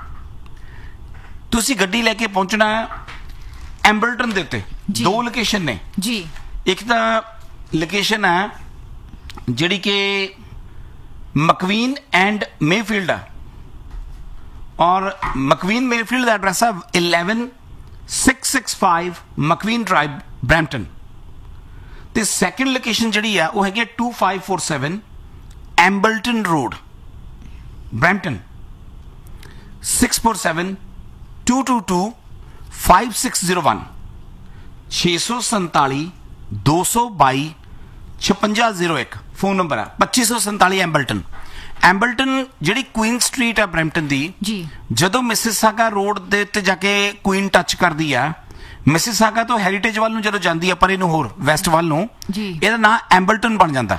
ਤੁਸੀਂ ਗੱਡੀ ਲੈ ਕੇ ਪਹੁੰਚਣਾ ਐਂਬਲਟਨ ਦੇ ਉੱਤੇ। ਦੋ ਲੋਕੇਸ਼ਨ ਨੇ ਜੀ। ਇੱਕ ਤਾਂ ਲੋਕੇਸ਼ਨ ਹੈ ਜਿਹੜੀ ਕਿ ਮਕਵੀਨ ਐਂਡ ਮੇਫੀਲਡ ਹੈ, ਔਰ ਮਕਵੀਨ ਮੇਫੀਲਡ ਦਾ ਐਡਰੈਸ ਹੈ eleven six sixty-five ਮਕਵੀਨ drive Brampton. ਤੇ ਸੈਕੰਡ ਲੋਕੇਸ਼ਨ ਜਿਹੜੀ ਆ ਉਹ ਹੈਗੀ two five four seven ਐਂਬਲਟਨ road Brampton, six four seven two two two five six zero one six seven seven two two two five six zero one phone number ਆ ਪੱਚੀ ਸੌ ਸੰਤਾਲੀ ਐਂਬਲਟਨ। ਐਂਬਲਟਨ ਜਿਹੜੀ ਕੁਈਨ ਸਟਰੀਟ ਆ ਬਰੈਂਪਟਨ ਦੀ, ਜੀ ਜਦੋਂ ਮਿਸਿਸਾਗਾ ਰੋਡ ਦੇ ਉੱਤੇ ਜਾ ਕੇ ਕੁਈਨ ਟੱਚ ਕਰਦੀ ਆ, ਮਿਸਿਸਾਗਾ ਤੋਂ ਹੈਰੀਟੇਜ ਵੱਲ ਨੂੰ ਜਦੋਂ ਜਾਂਦੀ ਆ ਪਰੇ ਨੂੰ ਹੋਰ ਵੈਸਟ ਵੱਲ ਨੂੰ, ਇਹਦਾ ਨਾਂ ਐਂਬਲਟਨ ਬਣ ਜਾਂਦਾ।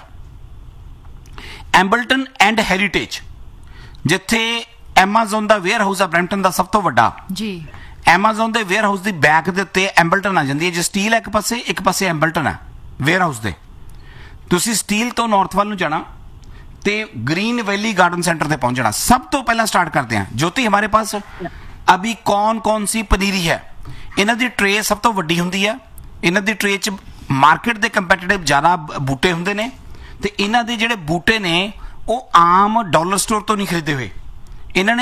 ਐਂਬਲਟਨ ਐਂਡ ਹੈਰੀਟੇਜ, ਜਿੱਥੇ ਐਮਾਜ਼ੋਨ ਦਾ ਵੇਅਰ ਹਾਊਸ ਆ ਬਰੈਂਪਟਨ ਦਾ ਸਭ ਤੋਂ ਵੱਡਾ ਜੀ। ਐਮਾਜ਼ੋਨ ਦੇ ਵੇਅਰ ਹਾਊਸ ਦੀ ਬੈਕ ਦੇ ਉੱਤੇ ਐਂਬਲਟਨ ਆ ਜਾਂਦੀ ਹੈ। ਜੇ ਸਟੀਲ ਇੱਕ ਪਾਸੇ, ਇੱਕ ਪਾਸੇ ਐਂਬਲਟਨ ਹੈ ਵੇਅਰ ਹਾਊਸ ਦੇ। ਤੁਸੀਂ ਸਟੀਲ ਤੋਂ ਨਾਰਥ ਵੱਲ ਨੂੰ ਜਾਣਾ ਤੇ ग्रीन वैली गार्डन सेंटर पे पहुंचना। सब तो पहला स्टार्ट करते हैं ज्योति, हमारे पास अभी कौन कौन सी पनीरी है। इन्हां दी ट्रे सब तो वड्डी हुंदी है, इन्हां दी ट्रे च मार्केट दे कंपैटिटिव ज़्यादा बूटे हुंदे ने, ते इन्हां दे जिहड़े बूटे ने वो आम डॉलर स्टोर तो नहीं खरीदे हुए। इन्हां ने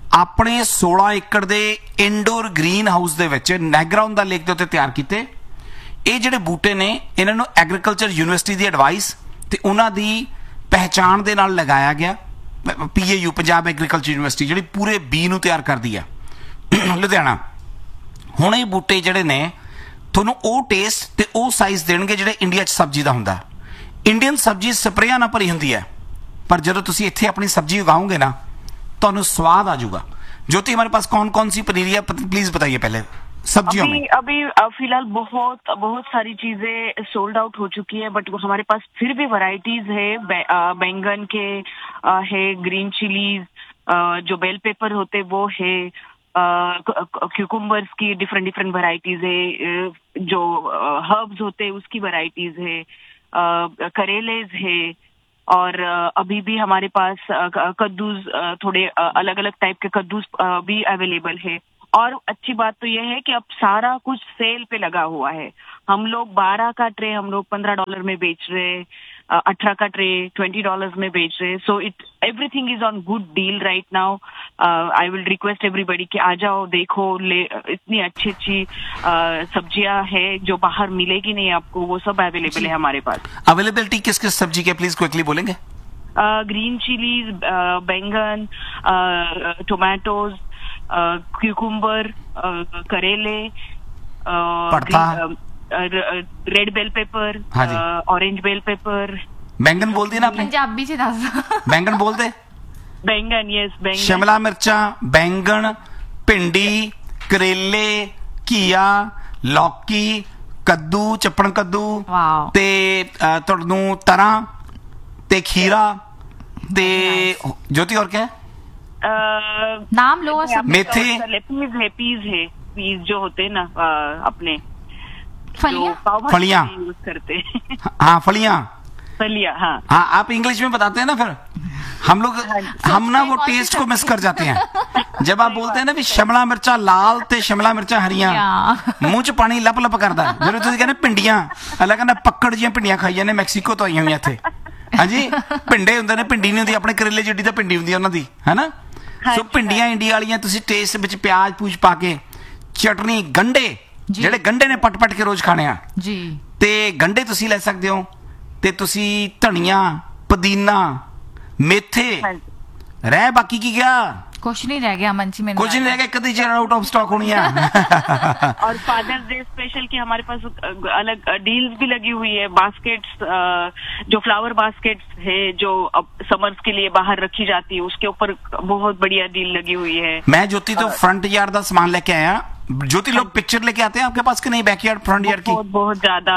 ਆਪਣੇ सोलह ਏਕੜ ਦੇ ਇਨਡੋਰ ਗ੍ਰੀਨ ਹਾਊਸ ਦੇ ਵਿੱਚ ਨੈਗਰਾਉਨ ਦਾ ਲੇਕ ਦੇ ਉੱਤੇ ਤਿਆਰ ਕੀਤੇ। ਇਹ ਜਿਹੜੇ ਬੂਟੇ ਨੇ ਇਹਨਾਂ ਨੂੰ ਐਗਰੀਕਲਚਰ ਯੂਨੀਵਰਸਿਟੀ ਦੀ ਐਡਵਾਈਸ ਤੇ ਉਹਨਾਂ ਦੀ ਪਹਿਚਾਣ ਦੇ ਨਾਲ ਲਗਾਇਆ ਗਿਆ। ਪੀਏਯੂ ਪੰਜਾਬ ਐਗਰੀਕਲਚਰ ਯੂਨੀਵਰਸਿਟੀ ਜਿਹੜੀ ਪੂਰੇ ਬੀ ਨੂੰ ਤਿਆਰ ਕਰਦੀ ਆ ਲੁਧਿਆਣਾ। ਹੁਣ ਇਹ ਬੂਟੇ ਜਿਹੜੇ ਨੇ ਤੁਹਾਨੂੰ ਉਹ ਟੇਸਟ ਤੇ ਉਹ ਸਾਈਜ਼ ਦੇਣਗੇ ਜਿਹੜੇ ਇੰਡੀਆ 'ਚ ਸਬਜ਼ੀ ਦਾ ਹੁੰਦਾ। ਇੰਡੀਅਨ ਸਬਜ਼ੀ ਸਪਰੇਆਂ ਨਾਲ ਭਰੀ ਹੁੰਦੀ ਹੈ, पर जब तुम इतने अपनी सब्जी उगाओगे ना तो स्वाद आ जाऊगा। ज्योति हमारे पास कौन कौन सी पनीर है प्लीज बताइए पहले सब्जियों अभी, में। अभी फिलहाल बहुत बहुत सारी चीजें सोल्ड आउट हो चुकी है, बट हमारे पास फिर भी वैरायटीज है। बैंगन के है, ग्रीन चिलीज, जो बेल पेपर होते वो है, क्यूकुम्बर्स की डिफरेंट डिफरेंट वैरायटीज है, जो हर्ब्स होते उसकी वैरायटीज है, करेलेज है, और अभी भी हमारे पास कद्दूस, थोड़े अलग अलग टाइप के कद्दूस भी अवेलेबल है। और अच्छी बात तो यह है कि अब सारा कुछ सेल पे लगा हुआ है। हम लोग बारह का ट्रे हम लोग पंद्रह डॉलर में बेच रहे, अठारह का ट्रे ट्वेंटी डॉलर्स में बेच रहे। So it everything is on good deal right now. I will request everybody कि आ जाओ, देखो, ले, इतनी अच्छी अच्छी सब्जियां है जो बाहर मिलेगी नहीं आपको, वो सब अवेलेबल है हमारे पास। अवेलेबिलिटी किस किस सब्जी के प्लीज क्विकली बोलेंगे? ग्रीन चिलीज, बैंगन, टोमेटोज, क्यूकुम्बर, करेले, red bell pepper, orange bell pepper. बैंगन बोल दिया ना आपने? पंजाबी च दस बैंगन बोल दे। बैंगन, यस बैंगन। शिमला मिर्चा, बैंगन, भिंडी, करेले, घीया, लौकी, कद्दू, चप्पण कद्दू, ते तुहानू तरां ते खीरा ते ज्योति और क्या है? Uh, नाम लो। मेथे, पीज है, पीज है, पीज जो होते हैं ना अपने फलियां यूज करते हैं। हाँ फलियां, फलियां, हाँ हाँ आप इंग्लिश में बताते हैं ना, फिर हम लोग हम ना वो टेस्ट को मिस कर जाते हैं जब आप बोलते हैं ना भी शिमला मिर्चा लाल ते शिमला मिर्चा हरियां, मुंह च पानी लप लप करदा। ਜਦੋਂ ਤੁਸੀਂ ਕਹਿੰਦੇ ਪਿੰਡੀਆਂ, ਅਲਾ ਕਹਿੰਦਾ ਪੱਕੜ ਜੀਆਂ ਪਿੰਡੀਆਂ ਖਾਈ ਜਾਂਦੇ, ਮੈਕਸੀਕੋ ਤੋਂ ਆਈਆਂ ਹੋਈਆਂ ਇੱਥੇ। ਹਾਂਜੀ, ਪਿੰਡੇ ਹੁੰਦੇ ਨੇ, ਪਿੰਡੀ ਨਹੀਂ ਹੁੰਦੀ ਆਪਣੇ ਕਰੇਲੇ ਜਿੱਡੀ ਤਾਂ ਪਿੰਡੀ ਹੁੰਦੀ ਉਹਨਾਂ ਦੀ, ਹੈਨਾ। ਸੋ ਪਿੰਡੀਆਂ ਇੰਡੀਆ ਵਾਲੀਆਂ ਤੁਸੀਂ ਟੇਸਟ ਵਿੱਚ ਪਿਆਜ਼ ਪੂਜ ਪਾ ਕੇ, ਚਟਨੀ, ਗੰਡੇ, ਜਿਹੜੇ ਗੰਡੇ ਨੇ ਪਟ ਪਟ ਕੇ ਰੋਜ਼ ਖਾਣੇ ਆ ਜੀ, ਤੇ ਗੰਡੇ ਤੁਸੀਂ ਲੈ ਸਕਦੇ ਹੋ। ਤੇ ਤੁਸੀਂ ਧਨੀਆ, ਪੁਦੀਨਾ, ਮੇਥੇ ਰਹਿ, ਬਾਕੀ ਕੀ ਗਿਆ? कुछ नहीं रह गया मंची में, कुछ नहीं रह गया, कभी चेयर आउट ऑफ स्टॉक होनी है। और फादर्स डे स्पेशल की हमारे पास अलग डील्स भी लगी हुई है। बास्केट्स, जो फ्लावर बास्केट्स है जो समर्स के लिए बाहर रखी जाती है, उसके ऊपर बहुत बढ़िया डील लगी हुई है। मैं ज्योति तो फ्रंट यार्ड का सामान लेके आया। ज्योति लोग पिक्चर लेके आते हैं आपके पास कि नहीं? बैकयार्ड, फ्रंट यार्ड की? बहुत बहुत ज्यादा,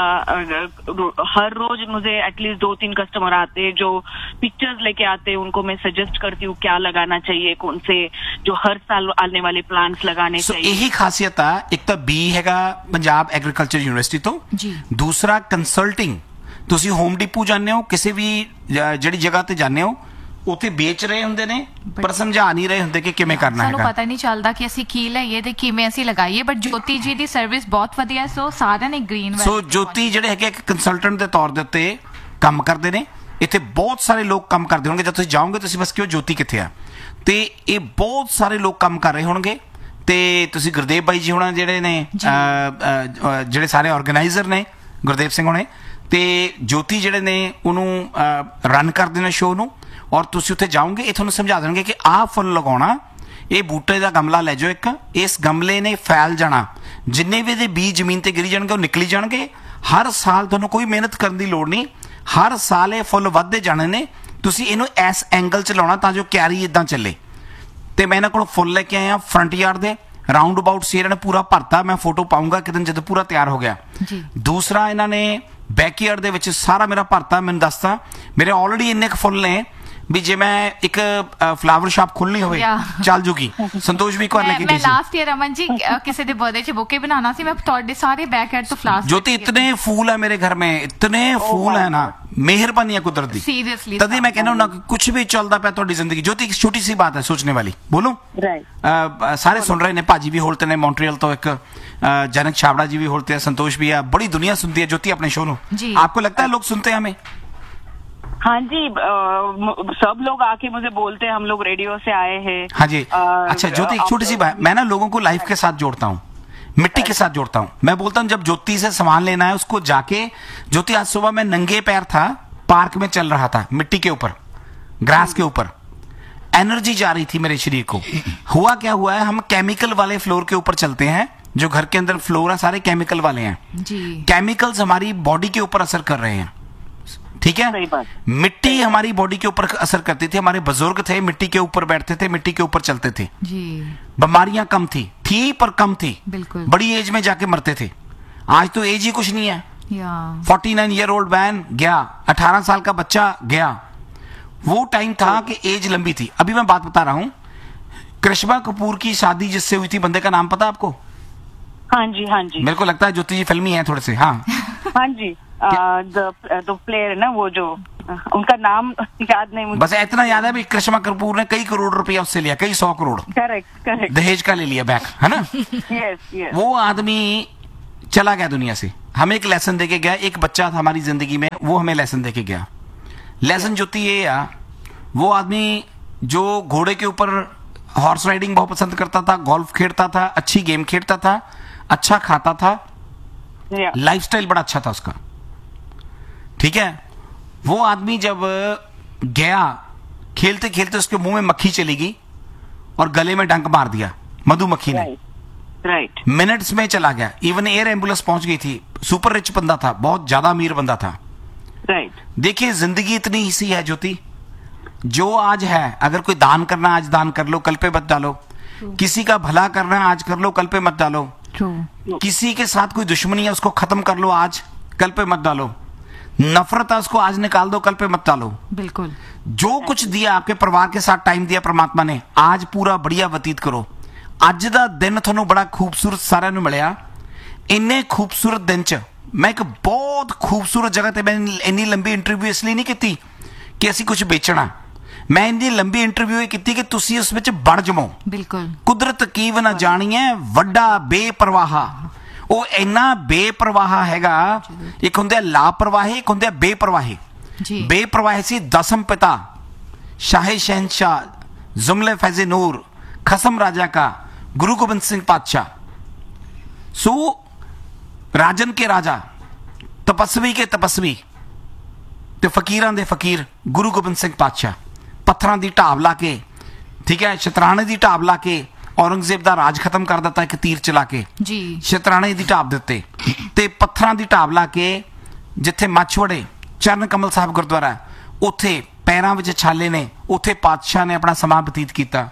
हर रोज मुझे एटलीस्ट दो तीन कस्टमर आते हैं जो पिक्चर्स लेके आते हैं। उनको मैं सजेस्ट करती हूँ क्या लगाना चाहिए, कौन से जो हर साल आने वाले प्लांट्स लगाने so, चाहिए। यही खासियत है। एक तो बी हैगा पंजाब एग्रीकल्चर यूनिवर्सिटी तो जी, दूसरा कंसल्टिंग। तुसी होम डिपो जाने हो, किसी भी जड़ी जगह ते जाने हो, ਉੱਥੇ ਵੇਚ ਰਹੇ ਹੁੰਦੇ ਨੇ ਪਰ ਸਮਝਾ ਨਹੀਂ ਰਹੇ ਹੁੰਦੇ ਕਿ ਕਿਵੇਂ ਕਰਨਾ ਹੈਗਾ। ਸਾਨੂੰ ਪਤਾ ਨਹੀਂ ਚੱਲਦਾ ਕਿ ਅਸੀਂ ਕੀ ਲਈਏ ਤੇ ਕਿਵੇਂ ਅਸੀਂ ਲਗਾਈਏ, ਬਟ ਜੋਤੀ ਜੀ ਦੀ ਸਰਵਿਸ ਬਹੁਤ ਵਧੀਆ। ਸੋ ਸਾਰਿਆਂ ਨੇ ਗ੍ਰੀਨ ਵੈਲੀ, ਸੋ ਜੋਤੀ ਜਿਹੜੇ ਹੈਗੇ ਇੱਕ ਕੰਸਲਟੈਂਟ ਦੇ ਤੌਰ ਦੇ ਉੱਤੇ ਕੰਮ ਕਰਦੇ ਨੇ। ਇੱਥੇ ਬਹੁਤ ਸਾਰੇ ਲੋਕ ਕੰਮ ਕਰਦੇ ਹੋਣਗੇ, ਜਦ ਤੁਸੀਂ ਜਾਓਗੇ ਤੁਸੀਂ ਬਸ ਕਿਉਂ ਜੋਤੀ ਕਿੱਥੇ ਆ, ਤੇ ਇਹ ਬਹੁਤ ਸਾਰੇ ਲੋਕ ਕੰਮ ਕਰ ਰਹੇ ਹੋਣਗੇ। ਤੇ ਤੁਸੀਂ ਗੁਰਦੇਵ ਬਾਈ ਜੀ ਹੋਣਾ ਜਿਹੜੇ ਨੇ, ਜਿਹੜੇ ਸਾਰੇ ਆਰਗੇਨਾਈਜ਼ਰ ਨੇ, ਗੁਰਦੇਵ ਸਿੰਘ ਹੋਣੇ, ਤੇ ਜੋਤੀ ਜਿਹੜੇ ਨੇ ਉਹਨੂੰ ਰਨ ਕਰਦੇ ਨੇ ਸ਼ੋਅ ਨੂੰ। और तुसी उत्थे जाओगे, ये तुहानूं समझा देणगे कि आह फुल लगाउणा, ये बूटे का गमला लै जाओ एक, इस गमले ने फैल जाना, जिन्ने भी इहदे बीज जमीन ते गिरी जाणगे वो निकली जाणगे। हर साल तुहानूं कोई मेहनत करन दी लोड़ नहीं, हर साल ये फुल वधदे जाने ने। तुसी इहनूं इस एंगल च लाउणा तां जो क्यारी इदां चले। ते मैं इन्हां कोलों फुल लैके आया front yard they, round about C इन्हां ने पूरा भरता। मैं फोटो पाऊंगा कि दिन जदों पूरा तैयार हो गया जी। दूसरा इन्हां ने बैकयार्ड दे विच सारा मेरा भरता, मैनूं दसता मेरे ऑलरेडी इन्ने क फुल ने भी जे मैं एक फ्लावर शॉप खोलनी होवे चल जूगी। संतोष भी एक बार लेके गई मैं लास्ट ईयर रमन जी किसी दे बर्थडे च बुके बनाना सी, मैं ਤੁਹਾਡੇ ਸਾਰੇ बैकयार्ड तो फ्लावर्स। ज्योति इतने फूल है मेरे घर में, इतने फूल है ना, मेहरबानी है कुदरत दी। सीरियसली तभी मैं कहना हूं ना कुछ भी चलता पे ਤੁਹਾਡੀ ਜ਼ਿੰਦਗੀ। ज्योति एक छोटी सी बात है सोचने वाली, बोलूं? राइट, सारे सुन रहे ने, भाजी भी होलते ने मॉन्ट्रियल तो, एक जनक छाबड़ा जी भी होलते हैं, संतोष भी है, बड़ी दुनिया सुनती है ज्योति अपने शो नो। आपको लगता है लोग सुनते हैं हमें? हाँ जी, आ, म- सब लोग आके मुझे बोलते हैं हम लोग रेडियो से आए हैं। हाँ जी। आ, अच्छा ज्योति, एक आप- छोटी सी बात, मैं ना लोगों को लाइफ के साथ जोड़ता हूँ, मिट्टी के साथ जोड़ता हूँ। मैं बोलता हूँ जब ज्योति से सामान लेना है उसको जाके, ज्योति आज सुबह मैं नंगे पैर था, पार्क में चल रहा था, मिट्टी के ऊपर, ग्रास के ऊपर, एनर्जी जा रही थी मेरे शरीर को। हुआ क्या हुआ है, हम केमिकल वाले फ्लोर के ऊपर चलते हैं, जो घर के अंदर फ्लोर है सारे केमिकल वाले हैं जी। केमिकल्स हमारी बॉडी के ऊपर असर कर रहे हैं, ठीक सही है। बात। मिट्टी हमारी बॉडी के ऊपर असर करती थी, हमारे बुजुर्ग थे मिट्टी के ऊपर बैठते थे, मिट्टी के ऊपर चलते थे, जी बीमारियां कम थी थी पर कम थी, बिल्कुल। बड़ी एज में जाके मरते थे। आज तो एज ही कुछ नहीं है। या forty nine year old man गया, अठारह साल का बच्चा गया। वो टाइम था कि एज लंबी थी। अभी मैं बात बता रहा हूं, करिश्मा कपूर की शादी जिससे हुई थी, बंदे का नाम पता आपको? हाँ जी, हाँ जी, मेरे को लगता है ज्योति जी फिल्मी है थोड़े से। हाँ हाँ जी। द प्लेयर है ना वो, जो उनका नाम याद नहीं मुझे। बस इतना याद है भी, करिश्मा कपूर ने कई करोड़ रुपया उससे लिया, कई सौ करोड़ करेक्ट करेक्ट। दहेज का ले लिया बैक, है ना। Yes yes. वो आदमी चला गया दुनिया से, हमें एक लेसन देके गया। एक बच्चा था हमारी जिंदगी में, वो हमें लेसन देके गया। लेसन ज्योति ये आ, वो आदमी जो घोड़े के ऊपर हॉर्स राइडिंग बहुत पसंद करता था, गोल्फ खेलता था, अच्छी गेम खेलता था, अच्छा खाता था, लाइफस्टाइल बड़ा अच्छा था उसका, ठीक है। वो आदमी जब गया, खेलते खेलते उसके मुंह में मक्खी चली गई और गले में डंक मार दिया मधुमक्खी ने। राइट। मिनट्स में चला गया। इवन एयर एम्बुलेंस पहुंच गई थी। सुपर रिच बंदा था, बहुत ज्यादा अमीर बंदा था। राइट। देखिए जिंदगी इतनी ही सी है ज्योति, जो आज है, अगर कोई दान करना आज दान कर लो, कल पे मत डालो। किसी का भला करना है आज कर लो, कल पे मत डालो। ट्रू। किसी के साथ कोई दुश्मनी है उसको खत्म कर लो आज, कल पे मत डालो। नफरत है उसको आज निकाल दो, कल पे मत डालो। बिल्कुल। जो कुछ दिया आपके परिवार के साथ टाइम दिया परमात्मा ने, आज पूरा बढ़िया व्यतीत करो। ਅੱਜ ਦਾ ਦਿਨ ਤੁਹਾਨੂੰ ਬੜਾ ਖੂਬਸੂਰਤ ਸਾਰਿਆਂ ਨੂੰ ਮਿਲਿਆ। ਇੰਨੇ ਖੂਬਸੂਰਤ ਦਿਨ 'ਚ ਮੈਂ ਇੱਕ ਬਹੁਤ ਖੂਬਸੂਰਤ ਜਗ੍ਹਾ ਤੇ, ਮੈਂ ਇੰਨੀ ਲੰਬੀ ਇੰਟਰਵਿਊ ਇਸ ਲਈ ਨਹੀਂ ਕੀਤੀ ਕਿ ਅਸੀਂ ਕੁਝ ਵੇਚਣਾ, ਮੈਂ ਇੰਨੀ ਲੰਬੀ ਇੰਟਰਵਿਊ ਇਹ ਕੀਤੀ ਕਿ ਤੁਸੀਂ ਉਸ ਵਿੱਚ ਵੜ ਜਾਵੋ। ਬਿਲਕੁਲ। ਕੁਦਰਤ ਕੀ ਵੀ ਨਾ ਜਾਣੀਏ, ਵੱਡਾ ਬੇਪਰਵਾਹਾ। ਉਹ ਇੰਨਾ ਬੇਪਰਵਾਹਾ ਹੈਗਾ। ਇੱਕ ਹੁੰਦੇ ਲਾਪਰਵਾਹੀ, ਇੱਕ ਹੁੰਦੇ ਬੇਪਰਵਾਹੀ। ਜੀ। ਬੇਪਰਵਾਹੀ ਸੀ ਦਸਮ ਪਿਤਾ शाहे शहनशाह, जुमले फैज़े नूर, खसम राजा का, गुरु गोबिंद सिंह पातशाह। सो राजन के राजा, तपस्वी के तपस्वी ते फकीरां दे फकीर गुरु गोबिंद सिंह पातशाह। पत्थरां दी ढाब ला के, ठीक है, शतराणे दी ढाब ला के औरंगजेब दा राज खत्म कर दिता एक तीर चला के। जी। शतराणे दी ढाब दिते ते पत्थरां दी ढाब ला के जिथे मछवड़े चरण कमल साहब गुरुद्वारा, उथे पैरां विच छाले ने, उथे पातशाह ने अपना समा बतीत किया।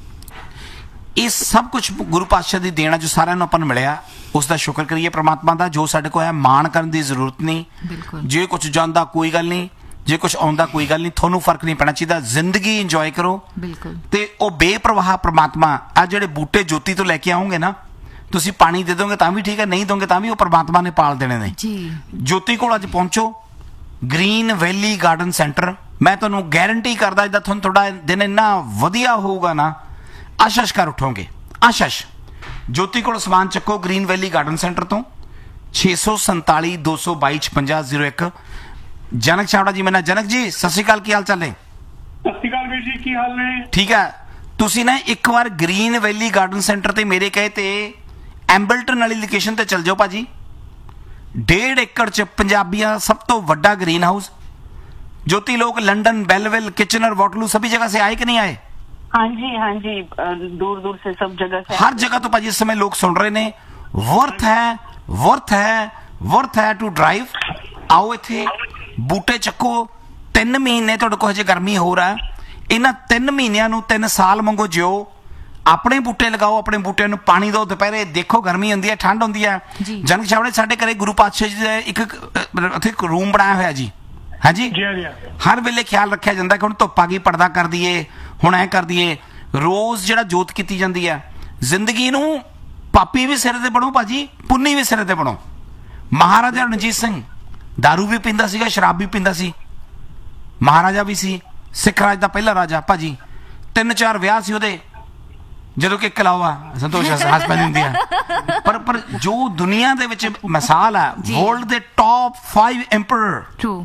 ਇਹ ਸਭ ਕੁਝ ਗੁਰੂ ਪਾਤਸ਼ਾਹ ਦੀ ਦੇਣਾ ਜੋ ਸਾਰਿਆਂ ਨੂੰ ਆਪਾਂ ਨੂੰ ਮਿਲਿਆ, ਉਸ ਦਾ ਸ਼ੁਕਰ ਕਰੀਏ ਪ੍ਰਮਾਤਮਾ ਦਾ। ਜੋ ਸਾਡੇ ਕੋਲ ਹੈ ਮਾਣ ਕਰਨ ਦੀ ਜ਼ਰੂਰਤ ਨਹੀਂ। ਬਿਲਕੁਲ। ਜੇ ਕੁਝ ਜਾਂਦਾ ਕੋਈ ਗੱਲ ਨਹੀਂ, ਜੇ ਕੁਝ ਆਉਂਦਾ ਕੋਈ ਗੱਲ ਨਹੀਂ, ਤੁਹਾਨੂੰ ਫਰਕ ਨਹੀਂ ਪੈਣਾ ਚਾਹੀਦਾ। ਜ਼ਿੰਦਗੀ ਇੰਜੋਏ ਕਰੋ। ਬਿਲਕੁਲ। ਤੇ ਉਹ ਬੇਪਰਵਾਹ ਪ੍ਰਮਾਤਮਾ, ਆ ਜਿਹੜੇ ਬੂਟੇ ਜੋਤੀ ਤੋਂ ਲੈ ਕੇ ਆਉਂਗੇ ਨਾ, ਤੁਸੀਂ ਪਾਣੀ ਦੇ ਦੋਗੇ ਤਾਂ ਵੀ ਠੀਕ ਹੈ, ਨਹੀਂ ਦੋਗੇ ਤਾਂ ਵੀ ਉਹ ਪ੍ਰਮਾਤਮਾ ਨੇ ਪਾਲ ਦੇਣੇ ਨੇ। ਜੀ। ਜੋਤੀ ਕੋਲ ਅੱਜ ਪਹੁੰਚੋ, ਗ੍ਰੀਨ ਵੈਲੀ ਗਾਰਡਨ ਸੈਂਟਰ। ਮੈਂ ਤੁਹਾਨੂੰ ਗਾਰੰਟੀ ਕਰਦਾ ਜਿੱਦਾਂ ਤੁਹਾਨੂੰ ਤੁਹਾਡਾ ਦਿਨ ਇੰਨਾ ਵਧੀਆ ਹੋਊਗਾ ਨਾ, ਆਸ਼ਸ਼ ਕਰ ਉਠੋਗੇ, ਆਸ਼ਸ਼। ਜੋਤੀ ਕੋਲ ਸਮਾਨ ਚੱਕੋ ਗ੍ਰੀਨ ਵੈਲੀ ਗਾਰਡਨ ਸੈਂਟਰ ਤੋਂ। ਛੇ ਸੌ ਸੰਤਾਲੀ ਦੋ ਸੌ ਬਾਈ ਛਪੰਜਾ ਜ਼ੀਰੋ ਇੱਕ। ਜਨਕ ਛਾਵੜਾ ਜੀ ਮੇਰਾ। ਜਨਕ ਜੀ ਸਤਿ ਸ਼੍ਰੀ ਅਕਾਲ, ਕੀ ਹਾਲ ਚਾਲ ਨੇ? ਸਤਿ ਸ਼੍ਰੀ ਅਕਾਲ ਵੀਰ ਜੀ, ਕੀ ਹਾਲ ਨੇ? ਠੀਕ ਹੈ। ਤੁਸੀਂ ਨਾ ਇੱਕ ਵਾਰ ਗ੍ਰੀਨ ਵੈਲੀ ਗਾਰਡਨ ਸੈਂਟਰ ਤੇ ਮੇਰੇ ਕਹੇ ਤੇ ਐਂਬਲਟਨ ਵਾਲੀ ਲੋਕੇਸ਼ਨ ਤੇ ਚਲ ਜਾਓ ਭਾਜੀ। ਡੇਢ ਏਕੜ ਚ ਪੰਜਾਬੀਆਂ ਦਾ ਸਭ ਤੋਂ ਵੱਡਾ ग्रीन हाउस। ज्योति लोग लंदन, बेलविल, किचनर, वाटरलू सभी जगह से आए कि नहीं आए? हाँ जी, हाँ जी, दूर दूर से सब जगह से, हर जगह तो भाजी इस समय लोग सुन रहे ने। वर्थ है, वर्थ है, वर्थ है टू ड्राइव। आओ इथे बूटे चक्को। तीन महीने तुहाडे कोल हजे गर्मी हो रहा है। इन्हां तीन महीनिਆਂ ਨੂੰ तीन साल वांगू जिओ। अपने बूटे लगाओ, अपने बूटिਆਂ ਨੂੰ पानी दो। दोपहरे देखो गर्मी ਹੁੰਦੀ ਹੈ, ठंड ਹੁੰਦੀ ਹੈ। ਜਨਕ ਛਾਵੜੇ ਸਾਡੇ ਘਰੇ ਗੁਰੂ ਪਾਤਸ਼ਾਹ ਜੀ ਦਾ ਇੱਕ ਉੱਥੇ ਇੱਕ ਰੂਮ ਬਣਾਇਆ ਹੋਇਆ ਜੀ। हाँ जी। हर वेले ख्याल रखा जाता कि हुण धुप्प आ गई, पर्दा कर दिए, हुण ऐ कर दिए। रोज जिहड़ा जोत कीती जाती है। जिंदगी नूं पापी भी सिर ते बनो भाजी, पुन्नी भी सिर ते बनो। महाराजा रणजीत सिंह दारू भी पींदा सीगा, शराब भी पींदा सी, महाराजा भी सी, सिख राज दा पहला राजा भाजी। तीन चार विआह सी ओहदे, ਜਦੋਂ ਕਿ ਕਲਾਵਾ ਸੰਤੋਸ਼ ਹੱਸ ਪੈਂਦੀ ਹੁੰਦੀ ਹੈ। ਪਰ ਪਰ ਜੋ ਦੁਨੀਆ ਦੇ ਵਿੱਚ ਮਿਸਾਲ ਹੈ, ਵਰਲਡ ਦੇ ਟੌਪ फाइव एम्परर,